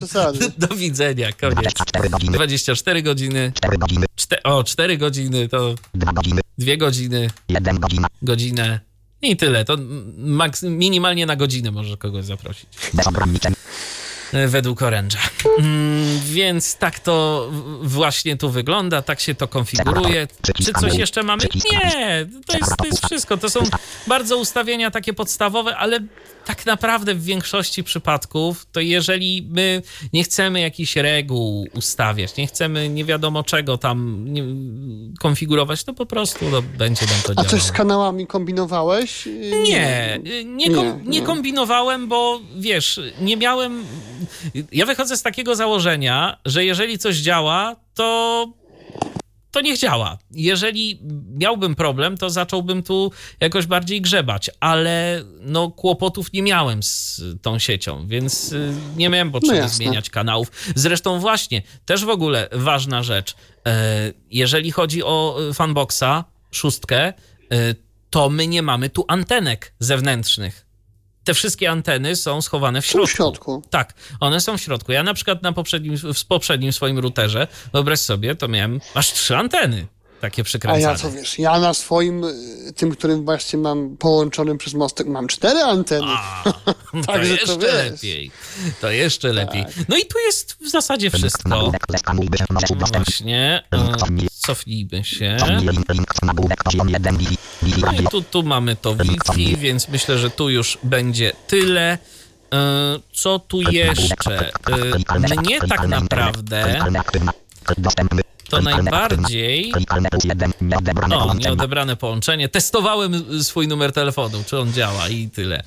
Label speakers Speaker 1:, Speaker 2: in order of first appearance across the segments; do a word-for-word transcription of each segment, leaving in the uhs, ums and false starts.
Speaker 1: Przesady.
Speaker 2: Do widzenia, koniec. dwadzieścia cztery godziny. Czte, o, cztery godziny to dwie godziny. Godzinę. I tyle. To maks, minimalnie na godzinę możesz kogoś zaprosić. Według oręża. Mm, więc tak to właśnie tu wygląda, tak się to konfiguruje. Czy coś jeszcze mamy? Nie, to jest, to jest wszystko. To są bardzo ustawienia takie podstawowe, ale tak naprawdę w większości przypadków to jeżeli my nie chcemy jakichś reguł ustawiać, nie chcemy nie wiadomo czego tam nie, konfigurować, to po prostu no, będzie nam to
Speaker 1: A
Speaker 2: działało.
Speaker 1: coś z kanałami kombinowałeś?
Speaker 2: Nie, nie, kom, nie, nie kombinowałem, bo wiesz, nie miałem... Ja wychodzę z takiego założenia, że jeżeli coś działa, to, to niech działa. Jeżeli miałbym problem, to zacząłbym tu jakoś bardziej grzebać, ale no kłopotów nie miałem z tą siecią, więc nie miałem potrzeby no zmieniać kanałów. Zresztą właśnie, też w ogóle ważna rzecz, jeżeli chodzi o Funboxa szóstkę, to my nie mamy tu antenek zewnętrznych. Te wszystkie anteny są schowane w środku.
Speaker 1: W środku.
Speaker 2: Tak, one są w środku. Ja na przykład na poprzednim, w poprzednim swoim routerze, wyobraź sobie, to miałem aż trzy anteny takie przykręcane.
Speaker 1: A ja co wiesz, ja na swoim, tym, którym właśnie mam połączonym przez mostek, mam cztery anteny.
Speaker 2: A, to
Speaker 1: Także
Speaker 2: jeszcze
Speaker 1: to
Speaker 2: lepiej. To jeszcze
Speaker 1: tak.
Speaker 2: lepiej. No i tu jest w zasadzie wszystko. Właśnie. Cofnijmy się. No i tu, tu mamy to Wi-Fi, więc myślę, że tu już będzie tyle. Co tu jeszcze? Mnie tak naprawdę to najbardziej... O, nieodebrane połączenie. Testowałem swój numer telefonu, czy on działa i tyle.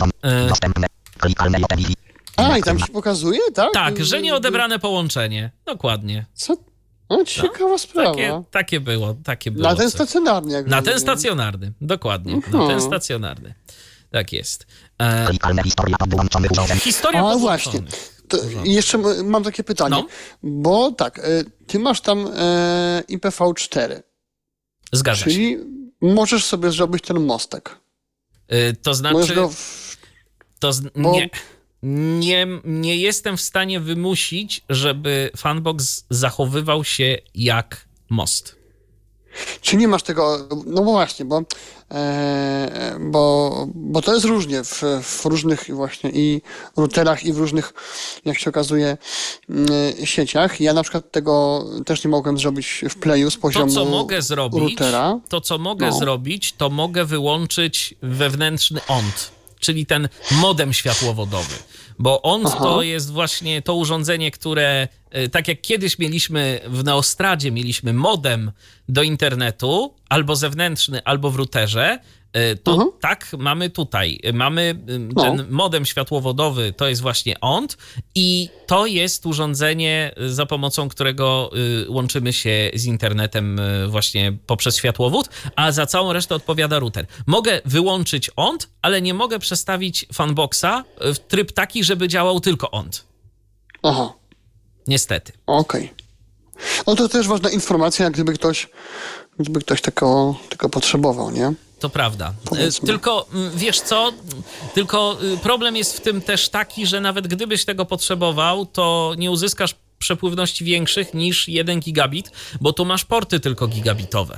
Speaker 1: A, i tam się pokazuje, tak?
Speaker 2: Tak, że nieodebrane połączenie. Dokładnie.
Speaker 1: Co? No, ciekawa
Speaker 2: no,
Speaker 1: sprawa.
Speaker 2: Takie, takie było, takie było.
Speaker 1: Na ten
Speaker 2: coś.
Speaker 1: stacjonarny. Jak
Speaker 2: Na
Speaker 1: rozumiem.
Speaker 2: ten stacjonarny, dokładnie.
Speaker 1: Uh-huh.
Speaker 2: Na ten stacjonarny. Tak jest. E... Historia
Speaker 1: A właśnie. To jeszcze mam takie pytanie.
Speaker 2: No.
Speaker 1: Bo tak, ty masz tam e, I P v cztery.
Speaker 2: Zgadza
Speaker 1: czyli
Speaker 2: się.
Speaker 1: możesz sobie zrobić ten mostek.
Speaker 2: E, to znaczy...
Speaker 1: Go w...
Speaker 2: To z...
Speaker 1: Bo...
Speaker 2: Nie... Nie, nie jestem w stanie wymusić, żeby Funbox zachowywał się jak most.
Speaker 1: Czy nie masz tego, no bo właśnie, bo, e, bo, bo to jest różnie w, w różnych właśnie i routerach i w różnych, jak się okazuje, y, sieciach. Ja na przykład tego też nie mogłem zrobić w Playu z poziomu
Speaker 2: to, co mogę zrobić,
Speaker 1: routera.
Speaker 2: To, co mogę
Speaker 1: no.
Speaker 2: zrobić, to mogę wyłączyć wewnętrzny O N T, czyli ten modem światłowodowy. Bo O N T Aha. to jest właśnie to urządzenie, które, tak jak kiedyś mieliśmy w Neostradzie, mieliśmy modem do internetu, albo zewnętrzny, albo w routerze, to Aha. tak mamy tutaj. Mamy ten no. modem światłowodowy, to jest właśnie O N T i to jest urządzenie, za pomocą którego łączymy się z internetem właśnie poprzez światłowód, a za całą resztę odpowiada router. Mogę wyłączyć O N T, ale nie mogę przestawić Funboxa w tryb taki, żeby działał tylko O N T.
Speaker 1: Aha.
Speaker 2: Niestety.
Speaker 1: Okej. Okay. No to też ważna informacja, jak gdyby ktoś, gdyby ktoś tego, tego potrzebował, nie?
Speaker 2: To prawda.
Speaker 1: Powiedzmy.
Speaker 2: Tylko, wiesz co, tylko problem jest w tym też taki, że nawet gdybyś tego potrzebował, to nie uzyskasz przepływności większych niż jeden gigabit, bo tu masz porty tylko gigabitowe.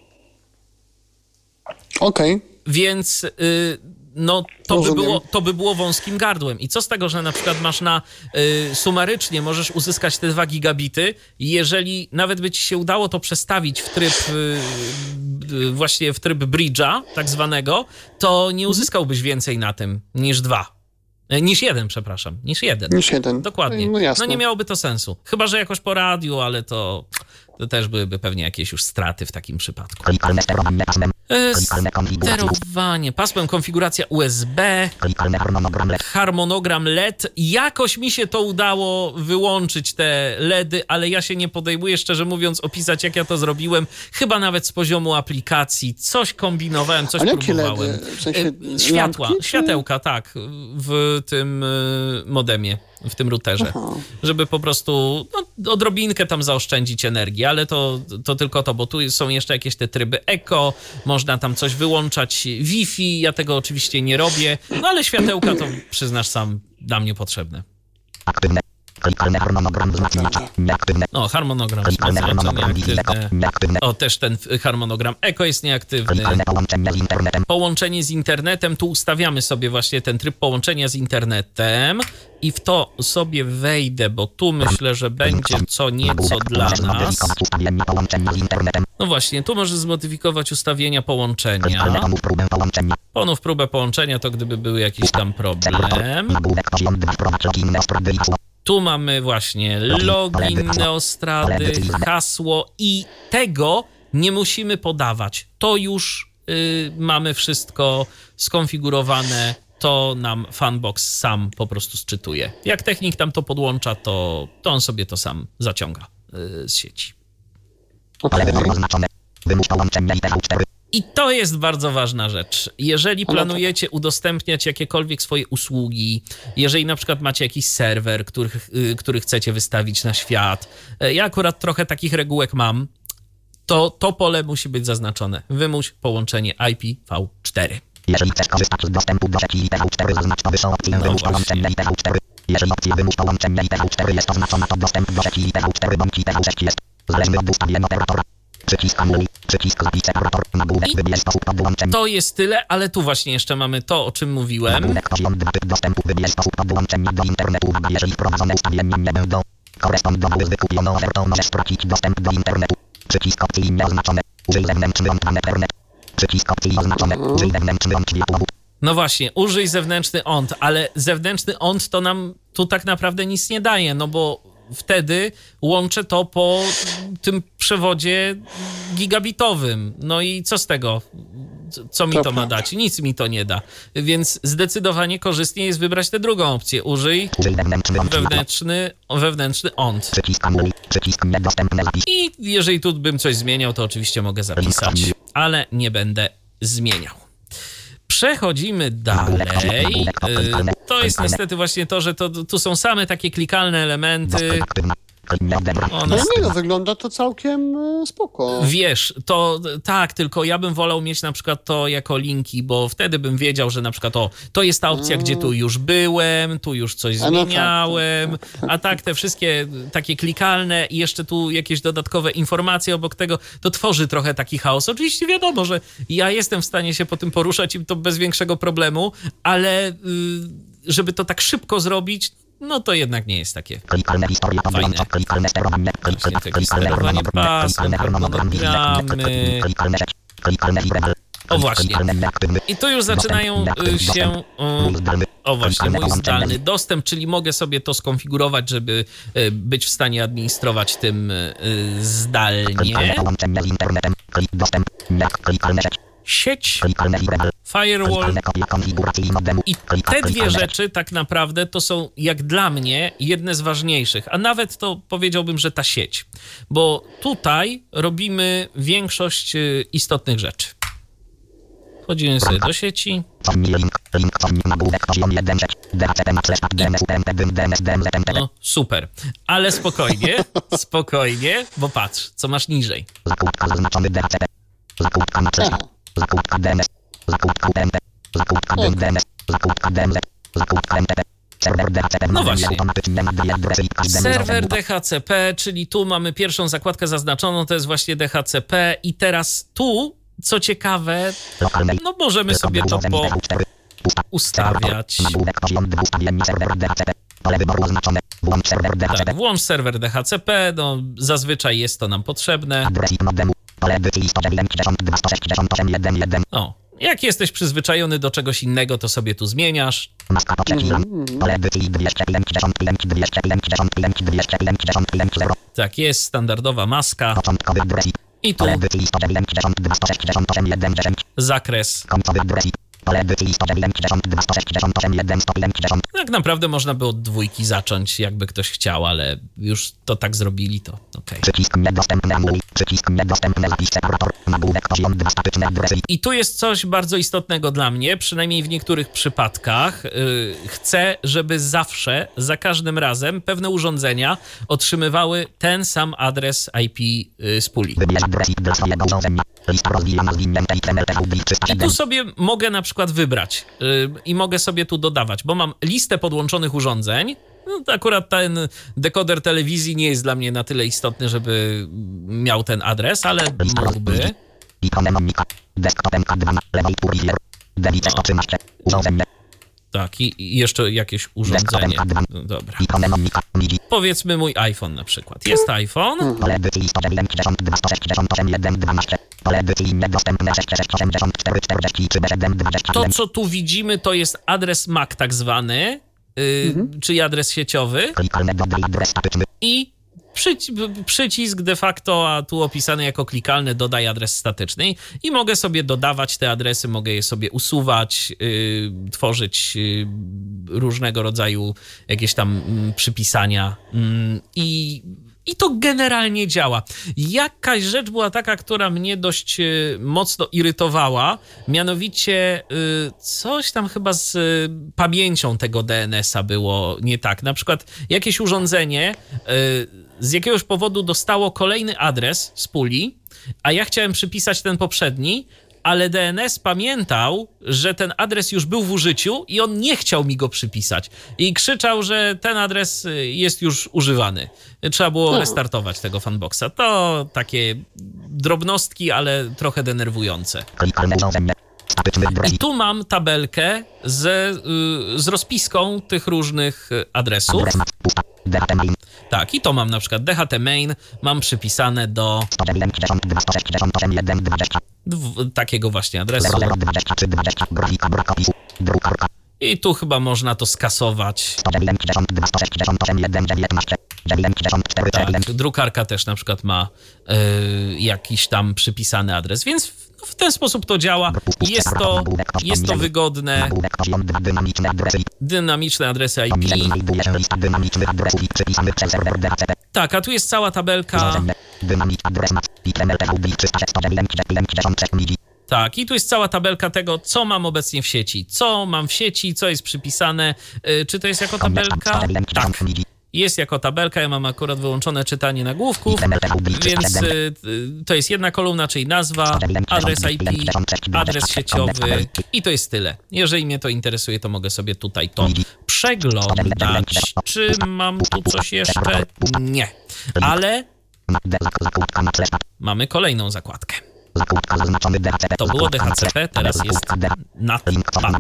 Speaker 1: Okej. Okay.
Speaker 2: Więc y, no, to by, było, to by było wąskim gardłem. I co z tego, że na przykład masz na y, sumarycznie możesz uzyskać te dwa gigabity, jeżeli nawet by ci się udało to przestawić w tryb y, y, właśnie w tryb bridge'a tak zwanego, to nie uzyskałbyś więcej na tym niż dwa. Niż jeden, przepraszam. Niż jeden.
Speaker 1: Niż jeden.
Speaker 2: Dokładnie.
Speaker 1: No,
Speaker 2: no nie miałoby to sensu. Chyba że jakoś po radiu, ale to, to też byłyby pewnie jakieś już straty w takim przypadku. Sterowanie pasmem, konfiguracja U S B, harmonogram L E D. Jakoś mi się to udało wyłączyć te LEDy, ale ja się nie podejmuję, szczerze mówiąc, opisać, jak ja to zrobiłem. Chyba nawet z poziomu aplikacji. Coś kombinowałem, coś
Speaker 1: ale
Speaker 2: próbowałem.
Speaker 1: LEDy? W sensie
Speaker 2: Światła,
Speaker 1: lampki,
Speaker 2: światełka, tak, w tym modemie, w tym routerze. Aha. Żeby po prostu no, odrobinkę tam zaoszczędzić energii, ale to, to tylko to, bo tu są jeszcze jakieś te tryby eko, można tam coś wyłączać, Wi-Fi, ja tego oczywiście nie robię, no ale światełka to przyznasz sam, dla mnie potrzebne.
Speaker 3: Aktywne. Klikalny harmonogram wzmacniacza. Nieaktywne.
Speaker 2: O, harmonogram
Speaker 3: Klikalny
Speaker 2: wzmacniacza
Speaker 3: harmonogram Wi-Fi Eko.
Speaker 2: nieaktywny.
Speaker 3: Nieaktywne.
Speaker 2: O, też ten harmonogram Eko jest nieaktywny.
Speaker 3: Klikalne połączenie z internetem.
Speaker 2: Połączenie z internetem, tu ustawiamy sobie właśnie ten tryb połączenia z internetem i w to sobie wejdę, bo tu myślę, że będzie co nieco dla nas.
Speaker 3: Ustawienia połączenia z internetem.
Speaker 2: No właśnie, tu możesz zmodyfikować ustawienia połączenia.
Speaker 3: Klikalne ponów próbę połączenia.
Speaker 2: Ponów próbę połączenia, to gdyby był jakiś tam problem.
Speaker 3: Nagłówek poziom dwa wprowadź login Neostrady i hasło.
Speaker 2: Tu mamy właśnie login Neostrady, hasło i tego nie musimy podawać. To już y, mamy wszystko skonfigurowane, to nam Funbox sam po prostu sczytuje. Jak technik tam to podłącza, to, to on sobie to sam zaciąga y, z sieci.
Speaker 1: Okej.
Speaker 3: Ale wybór oznaczone. Wymóż połączenia I T V cztery.
Speaker 2: I to jest bardzo ważna rzecz. Jeżeli planujecie udostępniać jakiekolwiek swoje usługi, jeżeli na przykład macie jakiś serwer, który, który chcecie wystawić na świat, ja akurat trochę takich regułek mam, to to pole musi być zaznaczone. Wymóż połączenie I P v cztery.
Speaker 3: Jeżeli chcesz korzystać z dostępu do sieci I T V cztery, zaznacz powyższą opcję
Speaker 2: No
Speaker 3: wymóż
Speaker 2: właśnie.
Speaker 3: połączenia I T V cztery. Jeżeli opcja wymóż połączenia I T V cztery jest oznaczona, to dostęp do sieci I T V cztery bądź I T V sześć jest zależny od ustawień operatora. Przycisk anuluj, przycisk zapisz separator, nagłówek
Speaker 2: I
Speaker 3: wybierz sposób podłączenia.
Speaker 2: To jest tyle, ale tu właśnie jeszcze mamy to, o czym mówiłem.
Speaker 3: Nagłówek poziom dwa typ dostępu wybierz sposób podłączenia do internetu. Uwaga, jeżeli wprowadzone ustawienia nie będą korespondowały z wykupioną ofertą, możesz stracić dostęp do internetu. Przycisk opcji nieoznaczone. Użyj zewnętrzny łącz Ethernet. Przycisk opcji oznaczone. Użyj zewnętrzny łącz światłowód.
Speaker 2: No właśnie, użyj zewnętrzny O N T, ale zewnętrzny O N T to nam tu tak naprawdę nic nie daje, no bo wtedy łączę to po tym przewodzie gigabitowym. No i co z tego? Co mi to ma dać? Nic mi to nie da. Więc zdecydowanie korzystniej jest wybrać tę drugą opcję. Użyj
Speaker 3: Użyj zewnętrzny łącz światłowód.
Speaker 2: wewnętrzny, wewnętrzny O N T.
Speaker 3: Przycisk anuluj, przycisk niedostępny zapisz.
Speaker 2: I jeżeli tu bym coś zmieniał, to oczywiście mogę zapisać, ale nie będę zmieniał. Przechodzimy dalej. Y, To jest niestety właśnie to, że to, tu są same takie klikalne elementy.
Speaker 3: Aktywna. Nie odebrać.
Speaker 2: One
Speaker 1: No nie no, wygląda to całkiem e, spoko.
Speaker 2: Wiesz, to tak, tylko ja bym wolał mieć na przykład to jako linki, bo wtedy bym wiedział, że na przykład o, to jest ta opcja, gdzie tu już byłem, tu już coś
Speaker 1: A no tak,
Speaker 2: zmieniałem, a tak te wszystkie takie klikalne i jeszcze tu jakieś dodatkowe informacje obok tego, to tworzy trochę taki chaos. Oczywiście wiadomo, że ja jestem w stanie się po tym poruszać i to bez większego problemu, ale y, żeby to tak szybko zrobić, no to jednak nie jest takie
Speaker 3: Klikalne historia podłącza, klikalne sterowanie, klik-
Speaker 2: Właśnie takie
Speaker 3: klikalne
Speaker 2: sterowanie
Speaker 3: harmonogram,
Speaker 2: pasem,
Speaker 3: klikalne harmonogram,
Speaker 2: harmonogramy.
Speaker 3: klikalne sieć, klikalne I D L,
Speaker 2: O właśnie.
Speaker 3: klikalne nieaktywny,
Speaker 2: I tu już zaczynają y, się...
Speaker 3: mój
Speaker 2: y,
Speaker 3: zdalny,
Speaker 2: O właśnie,
Speaker 3: klikalne
Speaker 2: mój
Speaker 3: połączenie.
Speaker 2: zdalny dostęp, czyli mogę sobie to skonfigurować, żeby y, być w stanie administrować tym y,
Speaker 3: Klikalne
Speaker 2: zdalnie.
Speaker 3: połączenie z internetem, klik dostęp, nie, klikalne sieć,
Speaker 2: Sieć,
Speaker 3: klikalne I D L,
Speaker 2: firewall
Speaker 3: klikalne kopia konfiguracji modemu,
Speaker 2: i
Speaker 3: klika-
Speaker 2: te dwie
Speaker 3: klikalne sieć.
Speaker 2: rzeczy tak naprawdę to są jak dla mnie jedne z ważniejszych, a nawet to powiedziałbym, że ta sieć, bo tutaj robimy większość y, istotnych rzeczy. Wchodzimy sobie do sieci.
Speaker 3: Cofnij link, link cofnij nagłówek poziom jeden sieć, D H C P na slash D N S U T M P D N S D M Z M T P.
Speaker 2: No, super. Ale spokojnie, spokojnie, bo patrz, co masz niżej.
Speaker 3: Zakładka zaznaczony D H C P, zakładka na slash, zakładka D N S, zakładka U T M P, zakładka D N S, zakładka D M Z, zakładka M T P. Serwer D H C P
Speaker 2: No właśnie.
Speaker 3: automatycznie nadaje adresy i każdemu
Speaker 2: Serwer
Speaker 3: nowemu-
Speaker 2: D H C P, czyli tu mamy pierwszą zakładkę zaznaczoną, to jest właśnie D H C P i teraz tu, co ciekawe,
Speaker 3: lokalnej.
Speaker 2: no możemy sobie to
Speaker 3: Urządzenie
Speaker 2: po...
Speaker 3: D V cztery. Pusta.
Speaker 2: ustawiać.
Speaker 3: Nagłówek poziom dwa ustawienia serwera D H C P. Pole wyboru oznaczone. Włącz serwer D H C P.
Speaker 2: Tak, włącz serwer D H C P, no zazwyczaj jest to nam potrzebne.
Speaker 3: Adres I P modemu. Pole edycji sto dziewięćdziesiąt dwa sto sześćdziesiąt osiem jeden jeden.
Speaker 2: O, jak jesteś przyzwyczajony do czegoś innego, to sobie tu zmieniasz.
Speaker 3: Maska poczekiwam. Pole edycji dwieście pięćdziesiąt pięć dwieście pięćdziesiąt pięć dwieście pięćdziesiąt pięć zero.
Speaker 2: Tak, jest standardowa maska
Speaker 3: Początkowy adres I P.
Speaker 2: i tu
Speaker 3: Pole edycji sto dziewięćdziesiąt dwa sto sześćdziesiąt osiem jeden dziesięć.
Speaker 2: zakres.
Speaker 3: Końcowy adres I P. Pole edycji sto dziewięćdziesiąt dwa sto sześćdziesiąt osiem jeden sto pięćdziesiąt.
Speaker 2: Tak naprawdę można by od dwójki zacząć, jakby ktoś chciał, ale już to tak zrobili, to okej.
Speaker 3: Przycisk niedostępny anuluj. Przycisk niedostępny zapisz separator. Nagłówek poziom dwa statyczne adresy I P.
Speaker 2: I tu jest coś bardzo istotnego dla mnie, przynajmniej w niektórych przypadkach. Yy, chcę, żeby zawsze, za każdym razem pewne urządzenia otrzymywały ten sam adres I P yy, z puli.
Speaker 3: Wybierz adres I P dla swojego urządzenia. Lista rozwijana z innym X M L T V D
Speaker 2: I
Speaker 3: trzysta siedem.
Speaker 2: tu sobie mogę na przykład wybrać yy, i mogę sobie tu dodawać, bo mam listę podłączonych urządzeń No, to akurat ten dekoder telewizji nie jest dla mnie na tyle istotny, żeby miał ten adres, ale mógłby. Tak, i i jeszcze jakieś urządzenie. No, dobra. Powiedzmy mój iPhone na przykład. Jest iPhone. To, co tu widzimy, to jest adres M A C tak zwany, yy, mhm. czyli adres sieciowy. I Przyci- przycisk de facto, a tu opisany jako klikalny, dodaj adres statyczny i mogę sobie dodawać te adresy, mogę je sobie usuwać, yy, tworzyć yy, różnego rodzaju jakieś tam yy, przypisania yy, i I to generalnie działa. Jakaś rzecz była taka, która mnie dość y, mocno irytowała, mianowicie y, coś tam chyba z y, pamięcią tego D N S a było nie tak. Na przykład jakieś urządzenie y, z jakiegoś powodu dostało kolejny adres z puli, a ja chciałem przypisać ten poprzedni, ale D N S pamiętał, że ten adres już był w użyciu i on nie chciał mi go przypisać. I krzyczał, że ten adres jest już używany. Trzeba było restartować tego fanboxa. To takie drobnostki, ale trochę denerwujące. I tu mam tabelkę z, z rozpiską tych różnych adresów. Tak, i to mam na przykład D H T main, mam przypisane do dw- takiego właśnie adresu. I tu chyba można to skasować. Tak, drukarka też na przykład ma y, jakiś tam przypisany adres, więc w, w ten sposób to działa. Jest to, jest to wygodne. Dynamiczne adresy I P. Tak, a tu jest cała tabelka. Tak, i tu jest cała tabelka tego, co mam obecnie w sieci. Co mam w sieci, co jest przypisane. Yy, czy to jest jako tabelka? Tak, jest jako tabelka. Ja mam akurat wyłączone czytanie nagłówków, więc yy, to jest jedna kolumna, czyli nazwa, adres I P, adres sieciowy i to jest tyle. Jeżeli mnie to interesuje, to mogę sobie tutaj to przeglądać. Czy mam tu coś jeszcze? Nie, ale mamy kolejną zakładkę. To było D H C P, teraz jest NATPAD.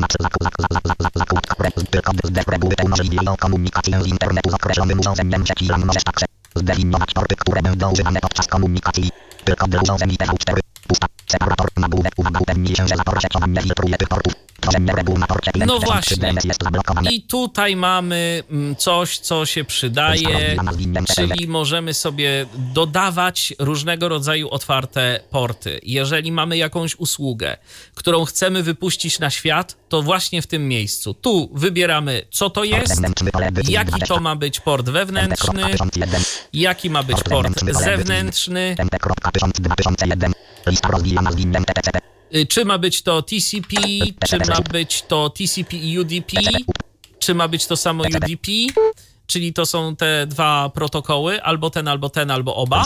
Speaker 3: Zdefiniować porty, które będą używane podczas komunikacji. Tylko dla urządzeń I P v cztery. Pusta. Separator nagłówek. Uwaga, upewnij się, że zapor sieciowy nie filtruje tych portów. Tworzenie reguł na porcie.
Speaker 2: No właśnie. I tutaj mamy coś, co się przydaje, czyli możemy sobie dodawać różnego rodzaju otwarte porty. Jeżeli mamy jakąś usługę, którą chcemy wypuścić na świat, to właśnie w tym miejscu. Tu wybieramy, co to jest, jaki to ma być port wewnętrzny, jaki ma być port zewnętrzny, czy ma być to T C P, czy ma być to T C P i U D P, czy ma być to samo U D P, czyli to są te dwa protokoły, albo ten, albo ten, albo oba.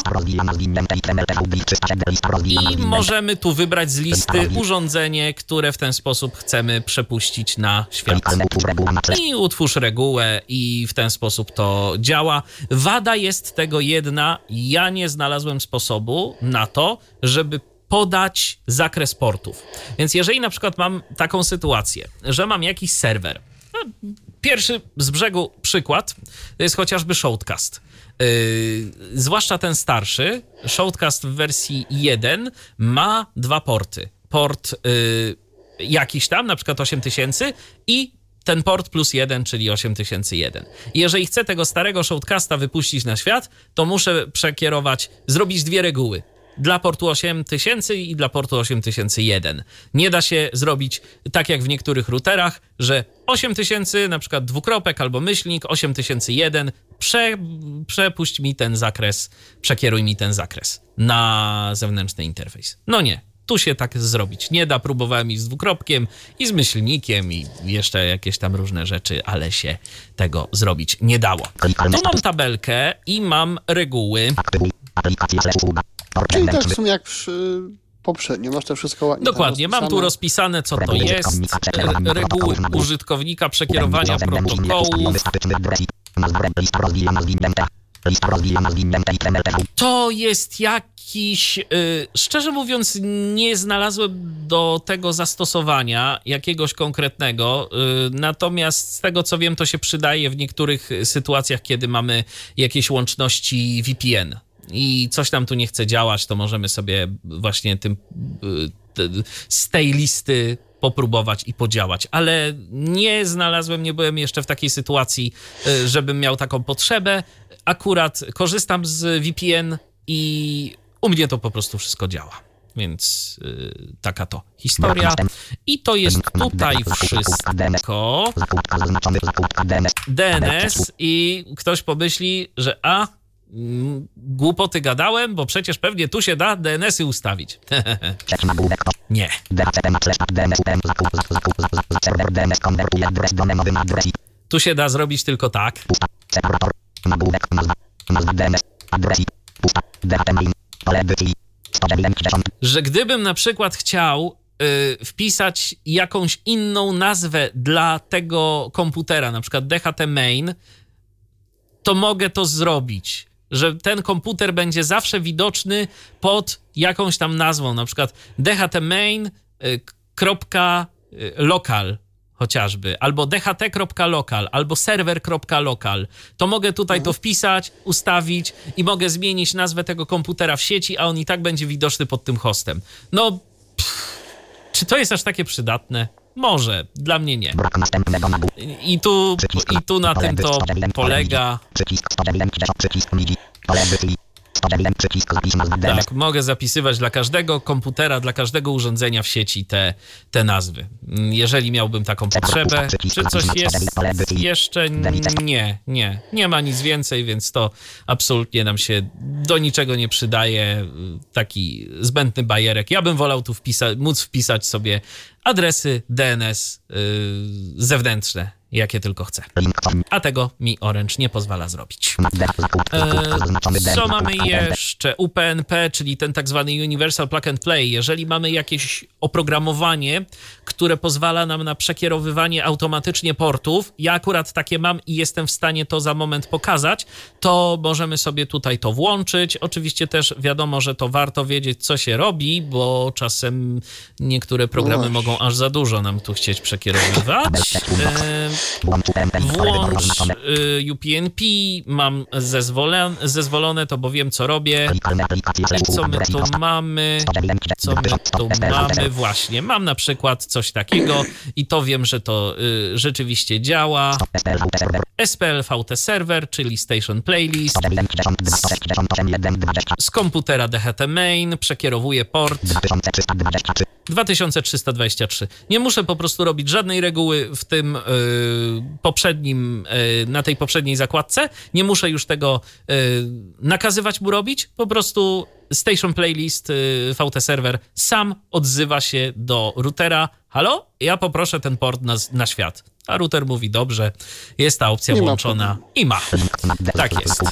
Speaker 2: I możemy tu wybrać z listy urządzenie, które w ten sposób chcemy przepuścić na świat. I utwórz regułę i w ten sposób to działa. Wada jest tego jedna, ja nie znalazłem sposobu na to, żeby podać zakres portów. Więc jeżeli na przykład mam taką sytuację, że mam jakiś serwer, no, pierwszy z brzegu przykład to jest chociażby Shoutcast. Yy, zwłaszcza ten starszy, Shoutcast w wersji jeden ma dwa porty. Port yy, jakiś tam, na przykład osiem tysięcy i ten port plus jeden, czyli osiem tysięcy jeden. I jeżeli chcę tego starego Shoutcasta wypuścić na świat, to muszę przekierować, zrobić dwie reguły. Dla portu osiem tysięcy i dla portu osiem tysięcy jeden. Nie da się zrobić tak jak w niektórych routerach, że osiem tysięcy, na przykład dwukropek albo myślnik, osiem tysięcy jeden, prze, przepuść mi ten zakres, przekieruj mi ten zakres na zewnętrzny interfejs. No nie, tu się tak zrobić nie da. Próbowałem i z dwukropkiem, i z myślnikiem, i jeszcze jakieś tam różne rzeczy, ale się tego zrobić nie dało. Tu mam tabelkę i mam reguły.
Speaker 1: Czyli tak w sumie jak przy poprzednio. Masz to wszystko ładnie.
Speaker 2: Dokładnie, mam tu rozpisane, co to jest. Reguły użytkownika przekierowania protokołów. To jest jakiś... Yy, szczerze mówiąc, nie znalazłem do tego zastosowania jakiegoś konkretnego, yy, natomiast z tego, co wiem, to się przydaje w niektórych sytuacjach, kiedy mamy jakieś łączności V P N i coś nam tu nie chce działać, to możemy sobie właśnie tym yy, z tej listy popróbować i podziałać, ale nie znalazłem, nie byłem jeszcze w takiej sytuacji, żebym miał taką potrzebę. Akurat korzystam z V P N i u mnie to po prostu wszystko działa. Więc yy, taka to historia. I to jest tutaj wszystko. D N S i ktoś pomyśli, że a, mm, głupoty gadałem, bo przecież pewnie tu się da D N S y ustawić. Nie. Tu się da zrobić tylko tak. Że gdybym na przykład chciał y, wpisać jakąś inną nazwę dla tego komputera, na przykład D H T main, to mogę to zrobić. Że ten komputer będzie zawsze widoczny pod jakąś tam nazwą, na przykład D H T main kropka local chociażby, albo D H T kropka local, albo server kropka local. To mogę tutaj to wpisać, ustawić i mogę zmienić nazwę tego komputera w sieci, a on i tak będzie widoczny pod tym hostem. No, pff, czy to jest aż takie przydatne? Może, dla mnie nie. I tu, i tu na tym to polega. Tak, mogę zapisywać dla każdego komputera, dla każdego urządzenia w sieci te, te nazwy. Jeżeli miałbym taką potrzebę, czy coś jest jeszcze? Nie, nie. Nie ma nic więcej, więc to absolutnie nam się do niczego nie przydaje. Taki zbędny bajerek. Ja bym wolał tu wpisa- móc wpisać sobie adresy D N S yy, zewnętrzne, jakie tylko chcę. A tego mi Orange nie pozwala zrobić. E, co mamy jeszcze? U P N P, czyli ten tak zwany Universal Plug and Play. Jeżeli mamy jakieś oprogramowanie, które pozwala nam na przekierowywanie automatycznie portów, ja akurat takie mam i jestem w stanie to za moment pokazać, to możemy sobie tutaj to włączyć. Oczywiście też wiadomo, że to warto wiedzieć, co się robi, bo czasem niektóre programy mogą aż za dużo nam tu chcieć przekierowywać. E, Włącz y, U P N P, mam zezwolone, zezwolone, to bo wiem, co robię. I co my tu mamy? Co my tu mamy? Właśnie, mam na przykład coś takiego i to wiem, że to y, rzeczywiście działa. S P L V T Server, czyli Station Playlist. Z, z komputera D H T main przekierowuję port dwa tysiące trzysta dwadzieścia trzy. Nie muszę po prostu robić żadnej reguły w tym y, poprzednim, y, na tej poprzedniej zakładce. Nie muszę już tego y, nakazywać mu robić. Po prostu Station Playlist y, V T Server sam odzywa się do routera. Halo? Ja poproszę ten port na, na świat. A router mówi, dobrze, jest ta opcja włączona i ma. Tak jest.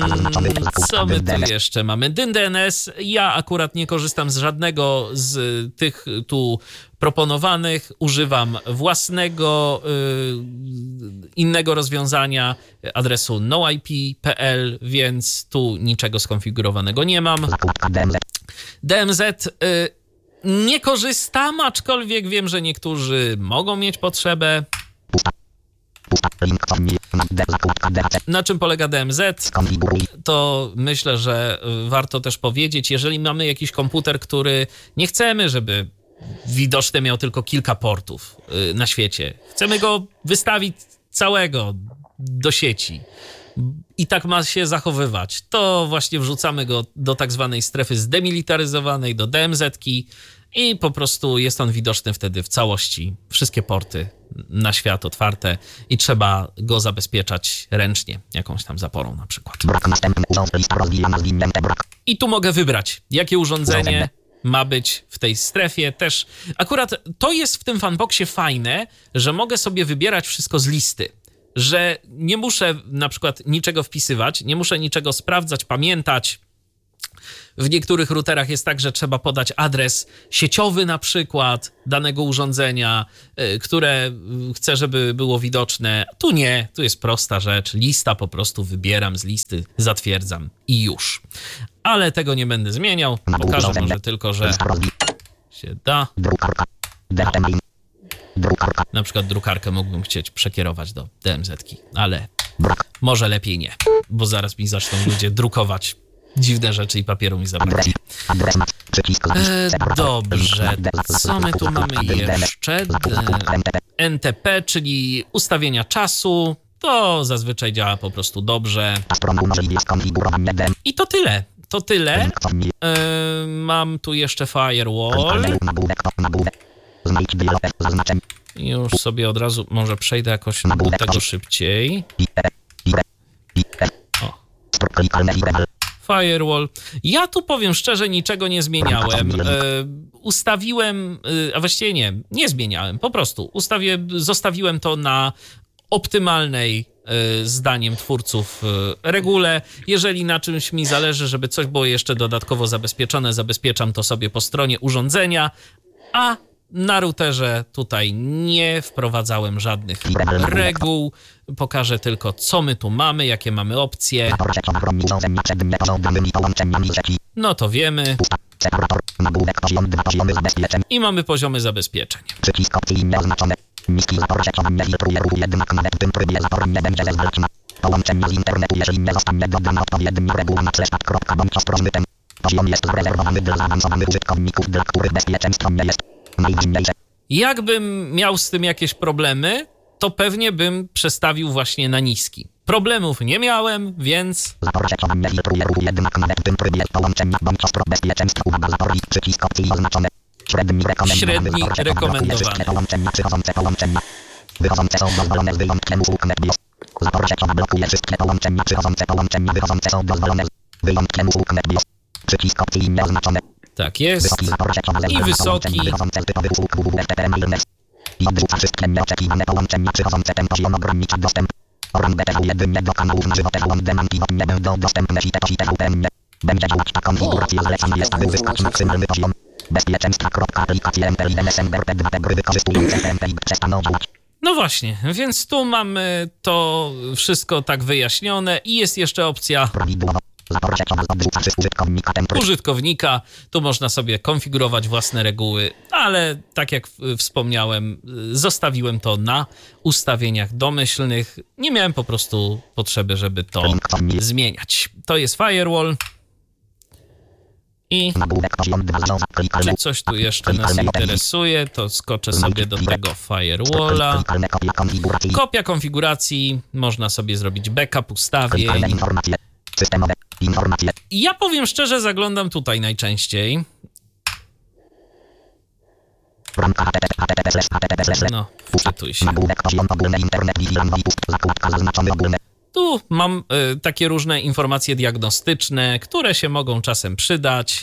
Speaker 2: Co my tu jeszcze mamy? D Y N D N S. Ja akurat nie korzystam z żadnego z tych tu proponowanych. Używam własnego, yy, innego rozwiązania adresu no I P kropka P L, więc tu niczego skonfigurowanego nie mam. D M Z... Yy, nie korzystam, aczkolwiek wiem, że niektórzy mogą mieć potrzebę. Na czym polega D M Z? To myślę, że warto też powiedzieć, jeżeli mamy jakiś komputer, który nie chcemy, żeby widoczne miał tylko kilka portów na świecie. Chcemy go wystawić całego do sieci i tak ma się zachowywać. To właśnie wrzucamy go do tak zwanej strefy zdemilitaryzowanej, do D M Z-ki i po prostu jest on widoczny wtedy w całości. Wszystkie porty na świat otwarte i trzeba go zabezpieczać ręcznie, jakąś tam zaporą na przykład. I tu mogę wybrać, jakie urządzenie ma być w tej strefie. Też akurat to jest w tym fanboxie fajne, że mogę sobie wybierać wszystko z listy. Że nie muszę na przykład niczego wpisywać, nie muszę niczego sprawdzać, pamiętać, W niektórych routerach jest tak, że trzeba podać adres sieciowy na przykład danego urządzenia, y, które chcę, żeby było widoczne. Tu nie, tu jest prosta rzecz. Lista, po prostu wybieram z listy, zatwierdzam i już. Ale tego nie będę zmieniał. Pokażę może tylko, że się da. Na przykład drukarkę mógłbym chcieć przekierować do D M Z-ki, ale może lepiej nie, bo zaraz mi zaczną ludzie drukować dziwne rzeczy i papieru mi zabraknie. E, dobrze, co my tu mamy jeszcze? N T P, czyli ustawienia czasu. To zazwyczaj działa po prostu dobrze. I to tyle. To tyle. E, mam tu jeszcze firewall. Już sobie od razu może przejdę jakoś do tego szybciej. O. Firewall. Ja tu powiem szczerze, niczego nie zmieniałem. E, ustawiłem, e, a właściwie nie, nie zmieniałem, po prostu ustawię, zostawiłem to na optymalnej, e, zdaniem twórców, e, regule. Jeżeli na czymś mi zależy, żeby coś było jeszcze dodatkowo zabezpieczone, zabezpieczam to sobie po stronie urządzenia, a na routerze tutaj nie wprowadzałem żadnych reguł. Pokażę tylko, co my tu mamy, jakie mamy opcje. No to wiemy. I mamy poziomy zabezpieczeń.
Speaker 3: Przycisk opcji nieoznaczone. Niski zapor sieciowy filtruje ruch, jednak nawet w tym trybie zapor nie będzie zezwalać na połączenie z internetu, jeżeli nie zostanie dodana odpowiednia reguła na tle kropka bądź ostrożny. Poziom jest zarezerwowany dla zaawansowanych użytkowników, dla których bezpieczeństwo nie jest najważniejsze.
Speaker 2: Jakbym miał z tym jakieś problemy, to pewnie bym przestawił właśnie na niski. Problemów nie miałem, więc...
Speaker 3: Zapor sieciowy nie filtruje ruch, jednak nawet w tym trybie połączenia bądź ostro bezpieczeństwo. Uwaga, zapor i przycisk opcji oznaczone. Średni rekomendowany.
Speaker 2: Średni rekomendowany.
Speaker 3: Połączenia, przychodzące połączenia. Wychodzące są dozwolone z wyjątkiem usług NetBIOS. Zapor sieciowy blokuje wszystkie połączenia, przychodzące połączenia, wychodzące są dozwolone z wyjątkiem usług NetBIOS. Przycisk opcji nieoznaczone.
Speaker 2: Tak jest. I wysoki.
Speaker 3: I odrzuca wszystkie nieoczekiwane połączenia przychodzące. Ten poziom ogranicza dostęp. Oran B T W jedynie do kanałów na żywo. T V on demand pivot nie będą dostępne i te T V P nie. Będzie działać ta konfiguracja. Zalecam jest, aby uzyskać maksymalny poziom bezpieczeństwa. Aplikacje M P I D N S M B R P dwa gry wykorzystujące M P I przestaną działać.
Speaker 2: No właśnie, więc tu mamy to wszystko tak wyjaśnione i jest jeszcze opcja użytkownika. Tu można sobie konfigurować własne reguły, ale tak jak wspomniałem, zostawiłem to na ustawieniach domyślnych. Nie miałem po prostu potrzeby, żeby to zmieniać. To jest firewall. I czy coś tu jeszcze nas interesuje, to skoczę sobie do tego firewalla. Kopia konfiguracji, można sobie zrobić backup ustawień. I ja powiem szczerze, zaglądam tutaj najczęściej. No, wczytuj się. Tu mam y, takie różne informacje diagnostyczne, które się mogą czasem przydać.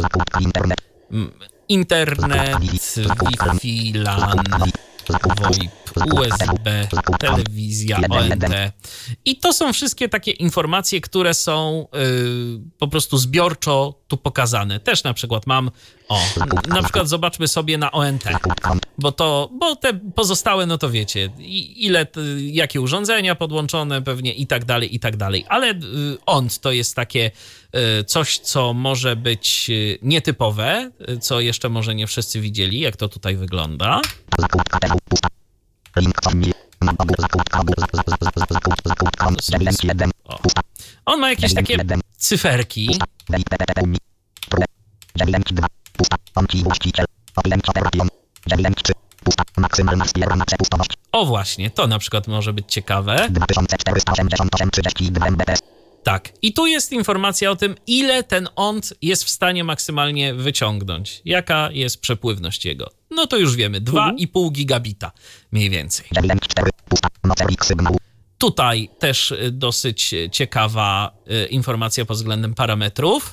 Speaker 2: Internet, Wi-Fi, LAN, VoIP, U S B, telewizja, O N T. I to są wszystkie takie informacje, które są y, po prostu zbiorczo tu pokazane. Też na przykład mam, o, na przykład zobaczmy sobie na O N T, bo to, bo te pozostałe, no to wiecie, ile, jakie urządzenia podłączone pewnie i tak dalej, i tak dalej. Ale y, O N T to jest takie y, coś, co może być y, nietypowe, y, co jeszcze może nie wszyscy widzieli, jak to tutaj wygląda. O. On ma jakieś takie cyferki. O właśnie, to na przykład może być ciekawe. Tak, i tu jest informacja o tym, ile ten O N T jest w stanie maksymalnie wyciągnąć. Jaka jest przepływność jego. No to już wiemy, dwa i pół gigabita mniej więcej. Tutaj też dosyć ciekawa informacja pod względem parametrów.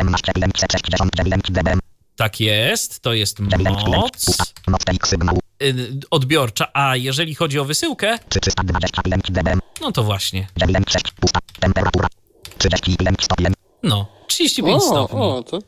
Speaker 2: Tak jest, to jest moc odbiorcza, a jeżeli chodzi o wysyłkę, no to właśnie. No, trzydzieści pięć
Speaker 1: O,
Speaker 2: stopni.
Speaker 1: o, to